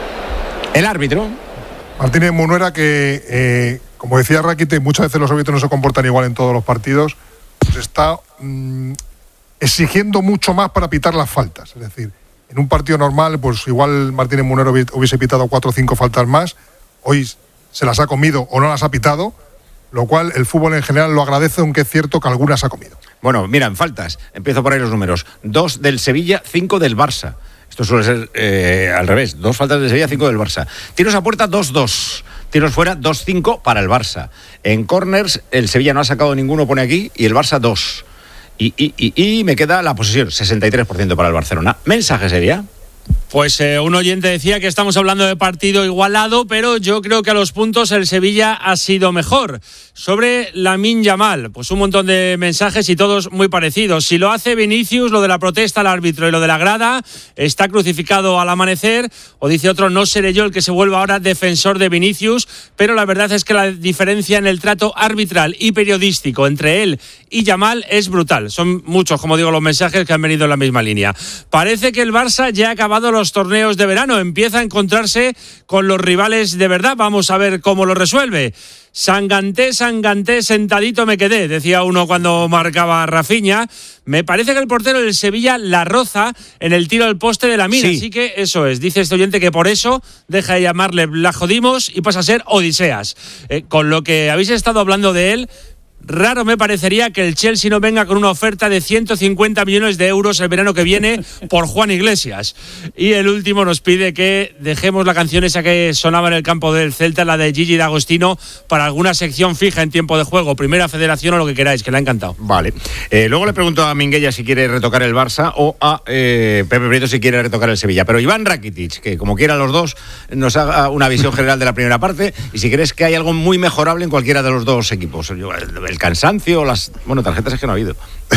El árbitro. Martínez Munuera, que eh, como decía Rakite, muchas veces los árbitros no se comportan igual en todos los partidos. Pues está mmm, exigiendo mucho más para pitar las faltas. Es decir, en un partido normal, pues igual Martínez Munuera hubiese pitado cuatro o cinco faltas más. Hoy se las ha comido o no las ha pitado, lo cual el fútbol en general lo agradece, aunque es cierto que algunas ha comido. Bueno, mira, en faltas, empiezo por ahí los números. Dos del Sevilla, cinco del Barça. Esto suele ser eh, al revés. Dos faltas del Sevilla, cinco del Barça. Tiros a puerta, dos dos. Tiros fuera, dos cinco para el Barça. En corners, el Sevilla no ha sacado ninguno, pone aquí, y el Barça dos. Y, y, y, y me queda la posesión, sesenta y tres por ciento para el Barcelona. ¿Mensaje sería? Pues eh, un oyente decía que estamos hablando de partido igualado, pero yo creo que a los puntos el Sevilla ha sido mejor. Sobre Lamine Yamal, pues un montón de mensajes y todos muy parecidos. Si lo hace Vinicius, lo de la protesta al árbitro y lo de la grada, está crucificado al amanecer. O dice otro, no seré yo el que se vuelva ahora defensor de Vinicius, pero la verdad es que la diferencia en el trato arbitral y periodístico entre él y Yamal es brutal. Son muchos, como digo, los mensajes que han venido en la misma línea. Parece que el Barça ya ha acabado los torneos de verano, empieza a encontrarse con los rivales de verdad. Vamos a ver cómo lo resuelve. Sanganté, Sanganté, sentadito me quedé, decía uno cuando marcaba Rafinha. Me parece que el portero del Sevilla la roza en el tiro al poste de Lamine, sí. Así que eso es, dice este oyente que por eso deja de llamarle La Jodimos y pasa a ser Odiseas. Eh, con lo que habéis estado hablando de él, raro me parecería que el Chelsea no venga con una oferta de ciento cincuenta millones de euros el verano que viene por Juan Iglesias. Y el último nos pide que dejemos la canción esa que sonaba en el campo del Celta, la de Gigi D'Agostino, para alguna sección fija en tiempo de juego, Primera Federación o lo que queráis, que le ha encantado. Vale. Eh, luego le pregunto a Minguella si quiere retocar el Barça o a eh, Pepe Prieto si quiere retocar el Sevilla. Pero Iván Rakitic, que como quiera los dos, nos haga una visión general de la primera parte y si crees que hay algo muy mejorable en cualquiera de los dos equipos. El cansancio, las bueno tarjetas es que no ha habido.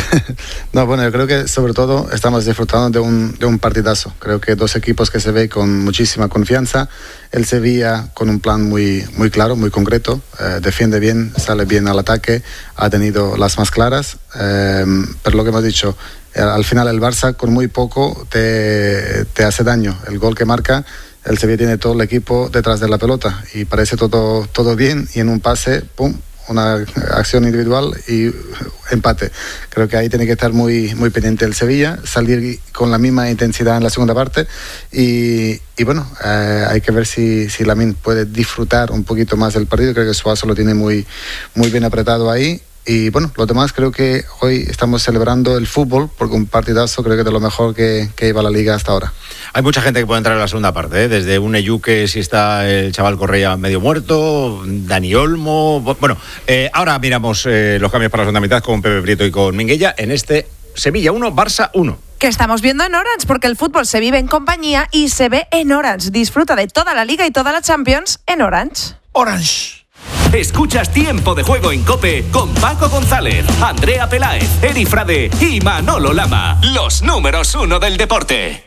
No, bueno, yo creo que sobre todo estamos disfrutando de un, de un partidazo. Creo que dos equipos que se ve con muchísima confianza. El Sevilla con un plan muy, muy claro, muy concreto. Eh, defiende bien, sale bien al ataque, ha tenido las más claras. Eh, pero lo que hemos dicho, eh, al final el Barça con muy poco te, te hace daño. El gol que marca, el Sevilla tiene todo el equipo detrás de la pelota y parece todo, todo bien y en un pase, pum, una acción individual y empate. Creo que ahí tiene que estar muy, muy pendiente el Sevilla, salir con la misma intensidad en la segunda parte y, y bueno, eh, hay que ver si, si Lamine puede disfrutar un poquito más del partido. Creo que Suazo lo tiene muy, muy bien apretado ahí. Y bueno, lo demás creo que hoy estamos celebrando el fútbol porque un partidazo creo que es de lo mejor que, que iba la liga hasta ahora. Hay mucha gente que puede entrar en la segunda parte, ¿eh? Desde un Eyuque, si está el chaval Correa medio muerto, Dani Olmo. Bueno, eh, ahora miramos eh, los cambios para la segunda mitad con Pepe Prieto y con Minguella en este Sevilla uno, Barça uno. Que estamos viendo en Orange, porque el fútbol se vive en compañía y se ve en Orange. Disfruta de toda la liga y toda la Champions en Orange. Orange. Escuchas Tiempo de Juego en COPE con Paco González, Andrea Peláez, Eri Frade y Manolo Lama. Los números uno del deporte.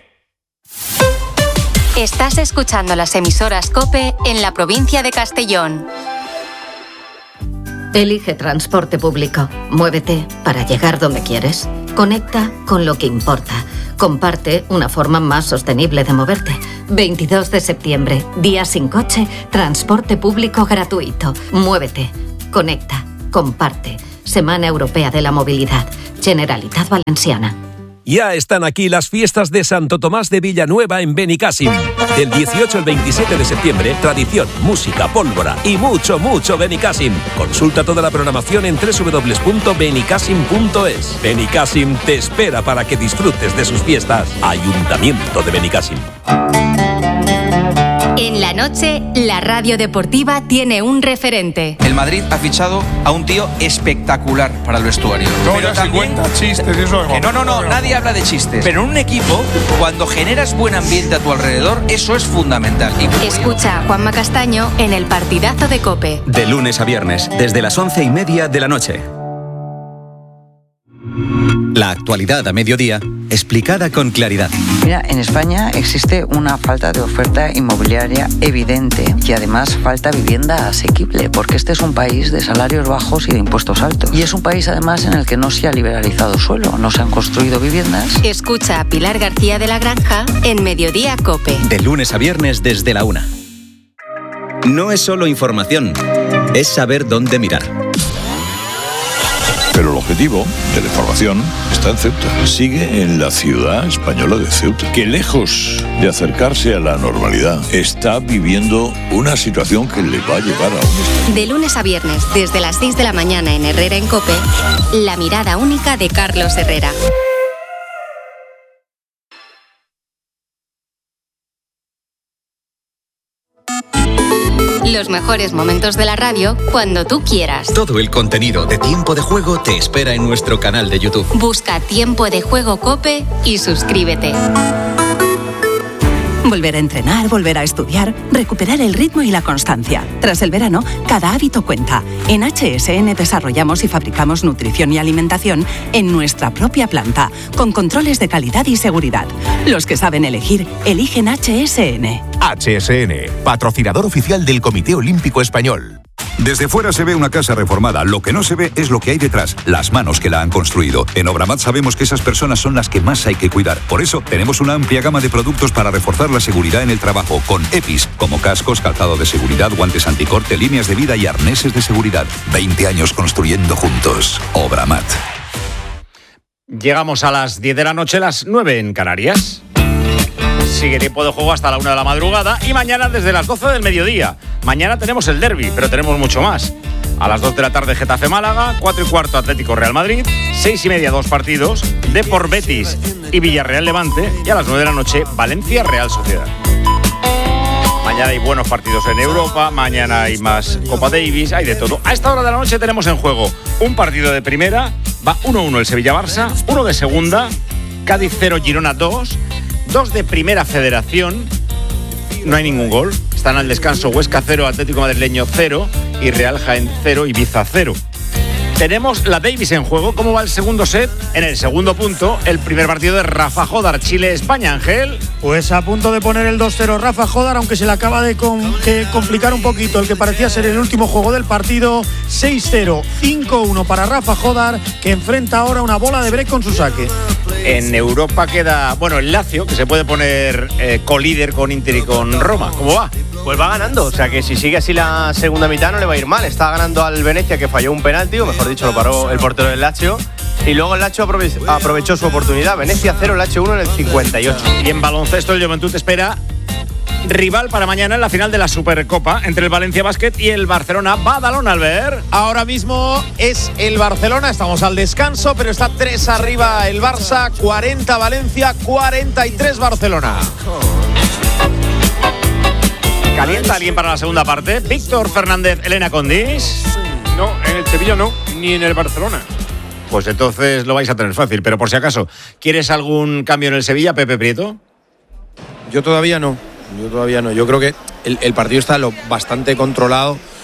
Estás escuchando las emisoras COPE en la provincia de Castellón. Elige transporte público. Muévete para llegar donde quieres. Conecta con lo que importa. Comparte una forma más sostenible de moverte. veintidós de septiembre, día sin coche, transporte público gratuito. Muévete, conecta, comparte. Semana Europea de la Movilidad. Generalitat Valenciana. Ya están aquí las fiestas de Santo Tomás de Villanueva en Benicàssim. Del dieciocho al veintisiete de septiembre, tradición, música, pólvora y mucho, mucho Benicàssim. Consulta toda la programación en doble u doble u doble u punto benicàssim punto es. Benicàssim te espera para que disfrutes de sus fiestas. Ayuntamiento de Benicàssim. En la noche, la radio deportiva tiene un referente. El Madrid ha fichado a un tío espectacular para el vestuario. No, pero ya también, si cuenta chistes y eso. que no, no, no, nadie habla de chistes. Pero en un equipo, cuando generas buen ambiente a tu alrededor, eso es fundamental. Y... Escucha a Juanma Castaño en el partidazo de COPE. De lunes a viernes, desde las once y media de la noche. La actualidad a mediodía, explicada con claridad. Mira, en España existe una falta de oferta inmobiliaria evidente y además falta vivienda asequible, porque este es un país de salarios bajos y de impuestos altos. Y es un país además en el que no se ha liberalizado suelo, no se han construido viviendas. Escucha a Pilar García de la Granja en Mediodía COPE. De lunes a viernes desde la una. No es solo información, es saber dónde mirar. Pero el objetivo de la información está en Ceuta. Sigue en la ciudad española de Ceuta, que lejos de acercarse a la normalidad, está viviendo una situación que le va a llevar a un... De lunes a viernes, desde las seis de la mañana en Herrera en COPE, la mirada única de Carlos Herrera. Los mejores momentos de la radio cuando tú quieras. Todo el contenido de Tiempo de Juego te espera en nuestro canal de YouTube. Busca Tiempo de Juego COPE y suscríbete. Volver a entrenar, volver a estudiar, recuperar el ritmo y la constancia. Tras el verano, cada hábito cuenta. En H S N desarrollamos y fabricamos nutrición y alimentación en nuestra propia planta, con controles de calidad y seguridad. Los que saben elegir, eligen H S N. H S N, patrocinador oficial del Comité Olímpico Español. Desde fuera se ve una casa reformada, lo que no se ve es lo que hay detrás, las manos que la han construido. En Obramat sabemos que esas personas son las que más hay que cuidar. Por eso tenemos una amplia gama de productos para reforzar la seguridad en el trabajo, con EPIs, como cascos, calzado de seguridad, guantes anticorte, líneas de vida y arneses de seguridad. veinte años construyendo juntos. Obramat. Llegamos a las diez de la noche, las nueve en Canarias. Sigue Tiempo de Juego hasta la una de la madrugada y mañana desde las doce del mediodía. Mañana tenemos el derbi, pero tenemos mucho más. A las dos de la tarde Getafe Málaga, cuatro y cuarto Atlético Real Madrid, seis y media dos partidos, Depor Betis y Villarreal Levante, y a las nueve de la noche Valencia Real Sociedad. Mañana hay buenos partidos en Europa, mañana hay más Copa Davis, hay de todo. A esta hora de la noche tenemos en juego un partido de primera, va uno uno el Sevilla-Barça, uno de segunda, Cádiz cero, Girona dos, dos de Primera Federación, no hay ningún gol, están al descanso Huesca cero, Atlético Madrileño cero y Real Jaén cero, Ibiza cero. Tenemos la Davis en juego. ¿Cómo va el segundo set? En el segundo punto, el primer partido de Rafa Jodar, Chile-España, Ángel. Pues a punto de poner el dos cero Rafa Jodar, aunque se le acaba de, com- de complicar un poquito el que parecía ser el último juego del partido. seis cero, cinco uno para Rafa Jodar, que enfrenta ahora una bola de break con su saque. En Europa queda, bueno, el Lazio, que se puede poner eh, colíder con Inter y con Roma. ¿Cómo va? Pues va ganando, o sea que si sigue así la segunda mitad no le va a ir mal. Está ganando al Venecia, que falló un penalti, o mejor dicho lo paró el portero del Lazio, y luego el Lazio aprove- aprovechó su oportunidad. Venecia cero, Lazio uno en el cincuenta y ocho. Y en baloncesto el Juventud espera rival para mañana en la final de la Supercopa entre el Valencia Basket y el Barcelona Badalona, Albert. Ahora mismo es el Barcelona, estamos al descanso, pero está tres arriba el Barça, cuarenta Valencia, cuarenta y tres Barcelona. ¿Calienta alguien para la segunda parte? Víctor Fernández, Elena Condis. No, en el Sevilla no, ni en el Barcelona. Pues entonces lo vais a tener fácil, pero por si acaso, ¿quieres algún cambio en el Sevilla, Pepe Prieto? Yo todavía no, yo todavía no. Yo creo que el, el partido está lo bastante controlado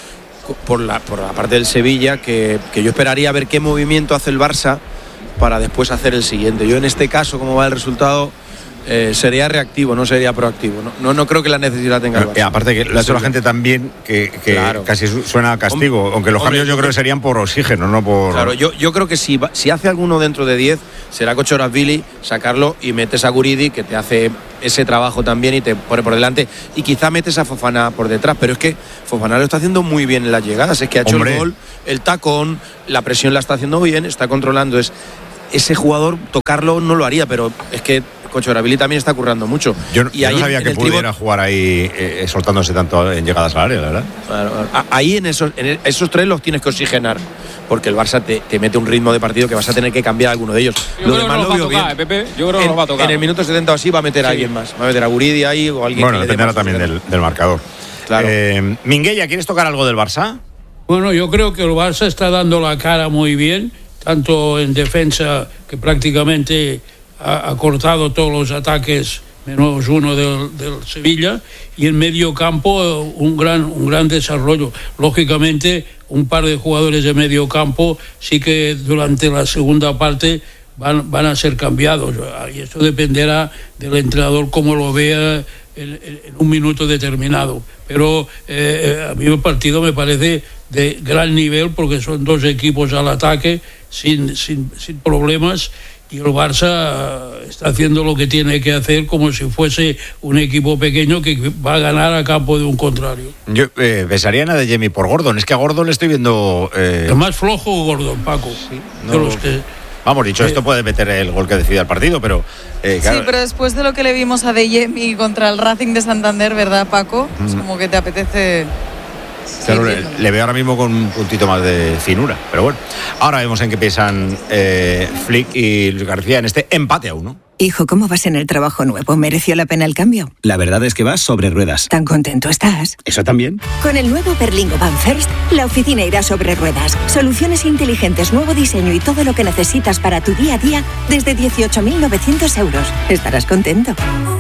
por la, por la parte del Sevilla, que, que yo esperaría ver qué movimiento hace el Barça para después hacer el siguiente. Yo en este caso, como va el resultado, eh, sería reactivo, no sería proactivo. No, no, no creo que la necesidad tenga el Barça. Eh, aparte que lo ha hecho la gente también, que, que claro. casi suena a castigo, Hom- aunque los hombre, cambios yo creo que serían por oxígeno, no por... Claro, yo, yo creo que si, si hace alguno dentro de diez, será Kochorazvili, sacarlo y metes a Guridi, que te hace ese trabajo también y te pone por delante, y quizá metes a Fofana por detrás, pero es que Fofana lo está haciendo muy bien en las llegadas, es que ha hecho Hombre. el gol, el tacón, la presión la está haciendo bien, está controlando, es ese jugador tocarlo no lo haría, pero es que Kochorazvili también está currando mucho. Yo, y yo ahí no sabía en, que en pudiera tribo... jugar ahí eh, soltándose tanto en llegadas al área, ¿verdad? Claro, ahí en esos, en esos tres los tienes que oxigenar, porque el Barça te, te mete un ritmo de partido que vas a tener que cambiar alguno de ellos. Yo lo creo demás que lo va veo a tocar, bien. eh, Pepe. Yo creo que en, nos va a tocar. En el minuto setenta o así va a meter a sí. alguien más. Va a meter a Guridi ahí o alguien bueno, que dependerá también del, del marcador. Claro. Eh, Minguella, ¿quieres tocar algo del Barça? Bueno, yo creo que el Barça está dando la cara muy bien, tanto en defensa, que prácticamente ha, ha cortado todos los ataques menos uno del, del Sevilla, y en medio campo un gran, un gran desarrollo. Lógicamente, un par de jugadores de medio campo sí que durante la segunda parte van, van a ser cambiados, y eso dependerá del entrenador cómo lo vea en, en un minuto determinado. Pero eh, a mí el partido me parece de gran nivel, porque son dos equipos al ataque sin, sin, sin problemas, y el Barça está haciendo lo que tiene que hacer como si fuese un equipo pequeño que va a ganar a campo de un contrario. Yo eh, besaría a de Jimmy por Gordon. Es que a Gordon le estoy viendo... Eh... El más flojo Gordon, Paco. Sí, no, de los que... Vamos, dicho, eh... esto puede meter el gol que decida el partido, pero... Eh, claro. Sí, pero después de lo que le vimos a De Jemi contra el Racing de Santander, ¿verdad, Paco? Mm. Es como que te apetece... Claro, le, le veo ahora mismo con un puntito más de finura, pero bueno. Ahora vemos en qué piensan eh, Flick y Luis García en este empate a uno. Hijo, ¿cómo vas en el trabajo nuevo? ¿Mereció la pena el cambio? La verdad es que vas sobre ruedas. ¿Tan contento estás? ¿Eso también? Con el nuevo Berlingo Van First, la oficina irá sobre ruedas. Soluciones inteligentes, nuevo diseño y todo lo que necesitas para tu día a día desde dieciocho mil novecientos euros. Estarás contento.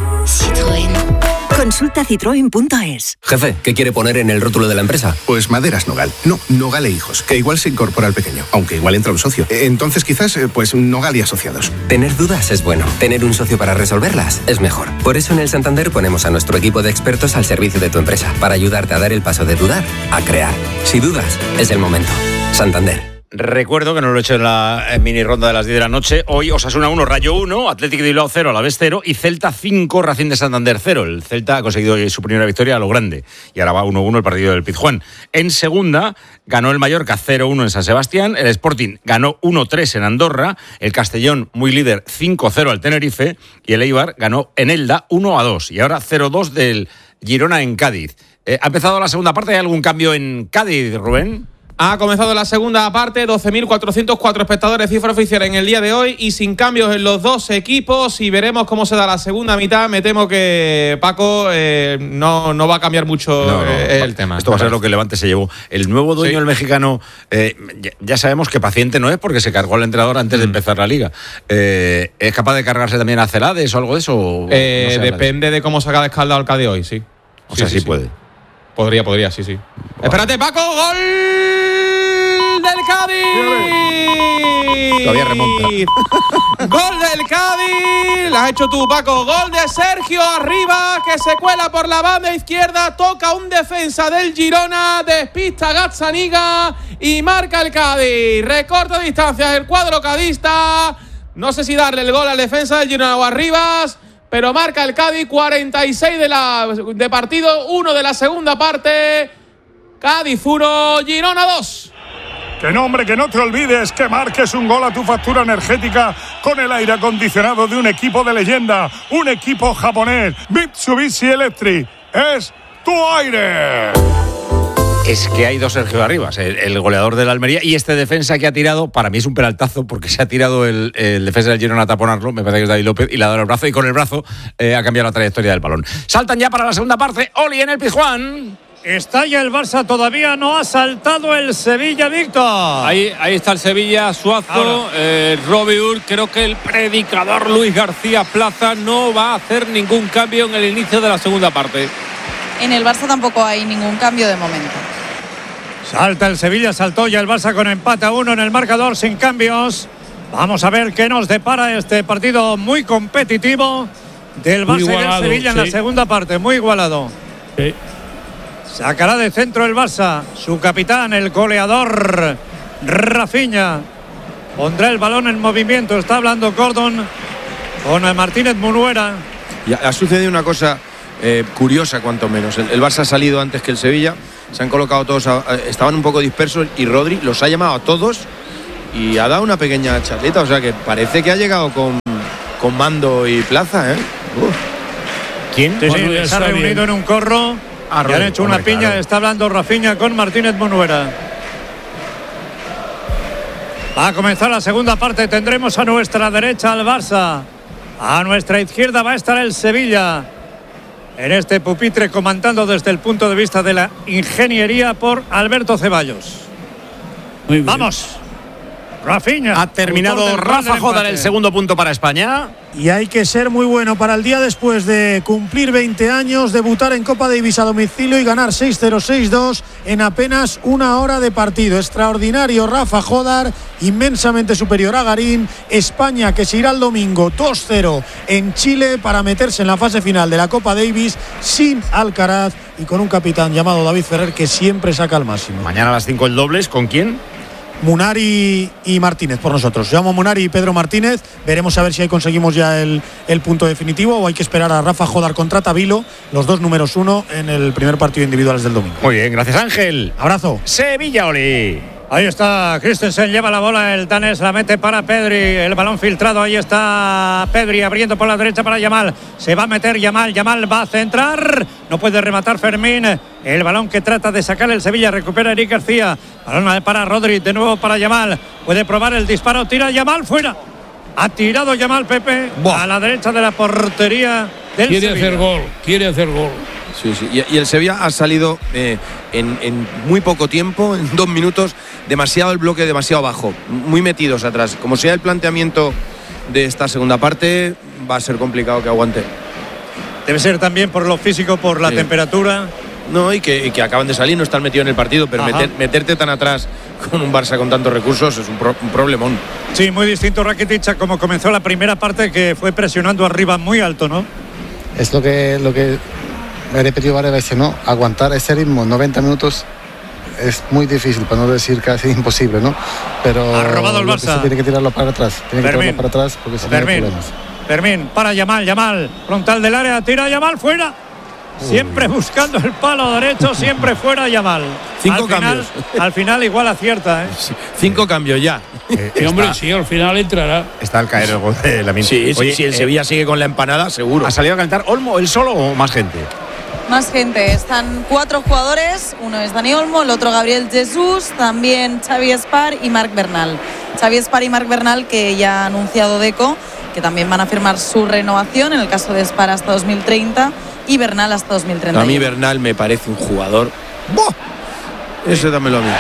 Citroën. Consulta citroen punto es. Jefe, ¿qué quiere poner en el rótulo de la empresa? Pues Maderas Nogal. No, Nogal e Hijos, que igual se incorpora al pequeño, aunque igual entra un socio. Entonces quizás, pues Nogal y Asociados. Tener dudas es bueno. Tener un socio para resolverlas es mejor. Por eso en el Santander ponemos a nuestro equipo de expertos al servicio de tu empresa, para ayudarte a dar el paso de dudar a crear. Si dudas, es el momento. Santander. Recuerdo que no lo he hecho en la mini ronda de las diez de la noche. Hoy Osasuna uno, Rayo uno, Atlético de Bilbao cero, Alavés cero y Celta cinco, Racing de Santander cero. El Celta ha conseguido su primera victoria a lo grande y ahora va uno uno el partido del Pizjuán. En segunda ganó el Mallorca cero uno en San Sebastián, el Sporting ganó uno tres en Andorra, el Castellón, muy líder, cinco cero al Tenerife, y el Eibar ganó en Elda uno a dos y ahora cero dos del Girona en Cádiz. Eh, ¿Ha empezado la segunda parte? ¿Hay algún cambio en Cádiz, Rubén? Ha comenzado la segunda parte, doce mil cuatrocientos cuatro espectadores, cifra oficial en el día de hoy, y sin cambios en los dos equipos, y veremos cómo se da la segunda mitad. Me temo que Paco eh, no, no va a cambiar mucho no, no, eh, el tema. Esto va a ser lo que Levante se llevó. El nuevo dueño, sí. el mexicano, eh, ya, ya sabemos que paciente no es, porque se cargó al entrenador antes mm. de empezar la liga. Eh, ¿Es capaz de cargarse también a Celades o algo de eso? Eh, no sé, depende de cómo saca de escalda el Cádiz hoy, sí. O sea, sí, sí, sí puede. Podría, podría, sí, sí. Bueno. Espérate, Paco, gol del Cádiz. Todavía remonta. Gol del Cádiz. Lo has hecho tú, Paco. Gol de Sergio Arribas, que se cuela por la banda izquierda, toca un defensa del Girona, despista Gazzaniga y marca el Cádiz. Recorta distancias el cuadro cadista. No sé si darle el gol al defensa del Girona o Arribas, pero marca el Cádiz. Cuarenta y seis de, la, de partido, uno de la segunda parte. Cádiz uno, Girona dos. Que no, hombre, que no te olvides que marques un gol a tu factura energética con el aire acondicionado de un equipo de leyenda, un equipo japonés. Mitsubishi Electric es tu aire. Es que hay dos Sergio Arribas, el, el goleador de la Almería y este defensa que ha tirado, para mí es un penaltazo porque se ha tirado el, el defensa del Girona a taponarlo, me parece que es David López, y le ha dado el brazo y con el brazo eh, ha cambiado la trayectoria del balón. Saltan ya para la segunda parte, Oli en el Pizjuán. Está ya el Barça, todavía no ha saltado el Sevilla, Víctor. Ahí, ahí está el Sevilla, Suazo, eh, Robiur. Creo que el predicador Luis García Plaza no va a hacer ningún cambio en el inicio de la segunda parte. En el Barça tampoco hay ningún cambio de momento. Salta el Sevilla, saltó ya el Barça con empate a uno en el marcador sin cambios. Vamos a ver qué nos depara este partido muy competitivo del Barça igualado, y del Sevilla en sí. la segunda parte, muy igualado. Sí. Sacará de centro el Barça, su capitán, el goleador Rafinha. Pondrá el balón en movimiento, está hablando Gordon con Martínez Munuera. Y ha sucedido una cosa eh, curiosa, cuanto menos. El, el Barça ha salido antes que el Sevilla, se han colocado todos, a, a, estaban un poco dispersos y Rodri los ha llamado a todos y ha dado una pequeña charleta, o sea que parece que ha llegado con, con mando y plaza, ¿eh? Uf. ¿Quién? Sí, sí, se ha reunido bien en un corro ah, y han hecho una piña, claro. Está hablando Rafinha con Martínez Munuera. Va a comenzar la segunda parte, tendremos a nuestra derecha al Barça, a nuestra izquierda va a estar el Sevilla. En este pupitre comandando desde el punto de vista de la ingeniería por Alberto Ceballos. Muy bien. Vamos. Rafinha. Ha terminado Rafa Jodar el segundo punto para España. Y hay que ser muy bueno para el día después de cumplir veinte años, debutar en Copa Davis a domicilio y ganar seis cero seis dos en apenas una hora de partido. Extraordinario Rafa Jodar, inmensamente superior a Garín. España que se irá el domingo dos cero en Chile para meterse en la fase final de la Copa Davis sin Alcaraz y con un capitán llamado David Ferrer que siempre saca el máximo. Mañana a las cinco el dobles, ¿con quién? Munari y Martínez por nosotros. Llamo Munari y Pedro Martínez. Veremos a ver si ahí conseguimos ya el, el punto definitivo o hay que esperar a Rafa Jodar contra Tabilo, los dos números uno en el primer partido individuales del domingo. Muy bien, gracias Ángel. Abrazo. Sevilla, Oli. Ahí está Christensen, lleva la bola, el danés la mete para Pedri, el balón filtrado, ahí está Pedri abriendo por la derecha para Yamal, se va a meter Yamal, Yamal va a centrar, no puede rematar Fermín, el balón que trata de sacar el Sevilla, recupera Eric García, balón para Rodri, de nuevo para Yamal, puede probar el disparo, tira Yamal, fuera, ha tirado Yamal Pepe, Buah. a la derecha de la portería del quiere Sevilla. hacer gol, quiere hacer gol. Sí, sí. Y, y el Sevilla ha salido eh, en, en muy poco tiempo, en dos minutos, demasiado el bloque, demasiado bajo, muy metidos atrás. Como sea el planteamiento de esta segunda parte, va a ser complicado que aguante. Debe ser también por lo físico, por la sí. temperatura. No, y que, y que acaban de salir, no están metidos en el partido, pero meter, meterte tan atrás con un Barça con tantos recursos es un, pro, un problemón. Sí, muy distinto Rakitic a como comenzó la primera parte, que fue presionando arriba muy alto, ¿no? Es lo que... Lo que... he repetido varias veces, ¿no? Aguantar ese ritmo noventa minutos es muy difícil, para no decir casi imposible, ¿no? Pero ha robado el Barça. Tiene que tirarlo para atrás, tiene Fermín. que tirarlo para atrás porque si no hay problemas. Fermín, para Yamal, Yamal, frontal del área, tira Yamal fuera. Siempre Uy. buscando el palo derecho, siempre fuera Yamal. Cinco al cambios. Final, al final igual acierta, ¿eh? Cinco cambios ya. Eh, sí, hombre, sí, al final entrará. Está al caer el gol de Lamine. Sí, Oye, sí, si el eh, Sevilla sigue con la empanada, seguro. ¿Ha salido a calentar Olmo él solo o más gente? Más gente, están cuatro jugadores, uno es Dani Olmo, el otro Gabriel Jesús, también Xavi Espar y Marc Bernal. Xavi Espar y Marc Bernal, que ya ha anunciado Deco, que también van a firmar su renovación, en el caso de Espar hasta dos mil treinta y Bernal hasta dos mil treinta. A mí Bernal me parece un jugador... ¡Buah! Ese dámelo a mí.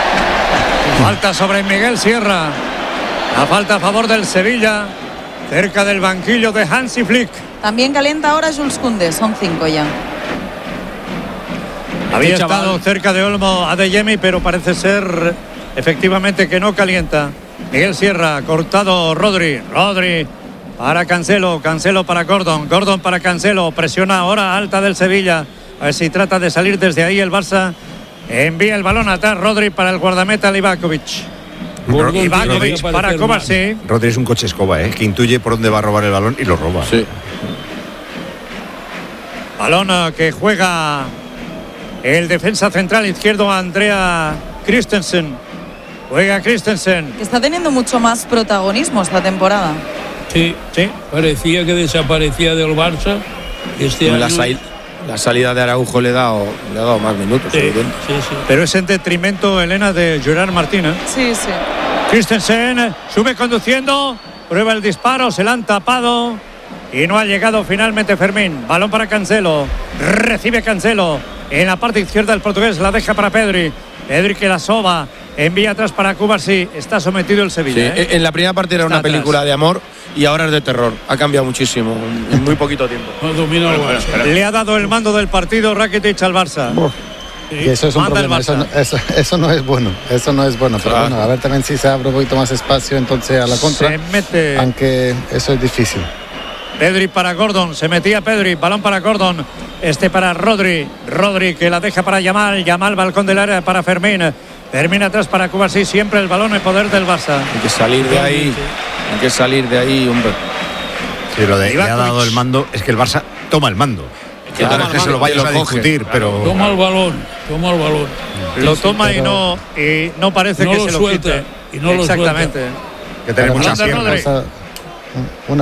Falta sobre Miguel Sierra, la falta a favor del Sevilla, cerca del banquillo de Hansi Flick. También calienta ahora Jules Koundé, son cinco ya. Había estado cerca de Olmo Adeyemi, pero parece ser efectivamente que no calienta. Miguel Sierra, cortado Rodri, Rodri para Cancelo, Cancelo para Gordon, Gordon para Cancelo, presiona ahora alta del Sevilla, a ver si trata de salir desde ahí el Barça, envía el balón atrás Rodri para el guardameta Livakovic. Livakovic para Kovacic. Rodri es un coche escoba, ¿eh? Que intuye por dónde va a robar el balón y lo roba. Sí. Balón que juega el defensa central izquierdo Andrea Christensen. Juega Christensen. Que está teniendo mucho más protagonismo esta temporada. Sí, sí. Parecía que desaparecía del Barça. Este año... la, sal, la salida de Araujo le ha dado, le ha dado más minutos. Sí, sí, sí. Pero es en detrimento, Elena, de Gerard Martín, ¿eh? Sí, sí. Christensen sube conduciendo, prueba el disparo, se la han tapado y no ha llegado finalmente Fermín. Balón para Cancelo, recibe Cancelo en la parte izquierda el portugués, la deja para Pedri. Pedri que la soba, envía atrás para Kovacic, está sometido el Sevilla. Sí, ¿eh? En la primera parte era está una película atrás. de amor y ahora es de terror. Ha cambiado muchísimo en muy poquito tiempo. No domina el Barça. Le ha dado el mando del partido Rakitic al Barça. Y eso es un Manda el problema, eso, Barça. no- eso, eso no es bueno, eso no es bueno. Pero Claro. bueno, a ver también si se abre un poquito más espacio entonces a la contra. Se mete Aunque eso es difícil. Pedri para Gordon, se metía Pedri, balón para Gordon, este para Rodri, Rodri que la deja para Yamal, Yamal balcón del área para Fermín, Fermín atrás para Cubarsí, siempre el balón en poder del Barça. Hay que salir de ahí, hay que salir de ahí, hombre. Sí, lo de le ha Ivakovic. dado el mando, es que el Barça toma el mando. Que Claro, no es que se lo lo vayas a coge, discutir, pero Toma el balón, toma el balón. Lo Sí, sí, toma y pero no y no parece no que lo se lo suelta, quite. y no lo Exactamente. que tener Pero muchas Grande piernas. Rodri. Barça, una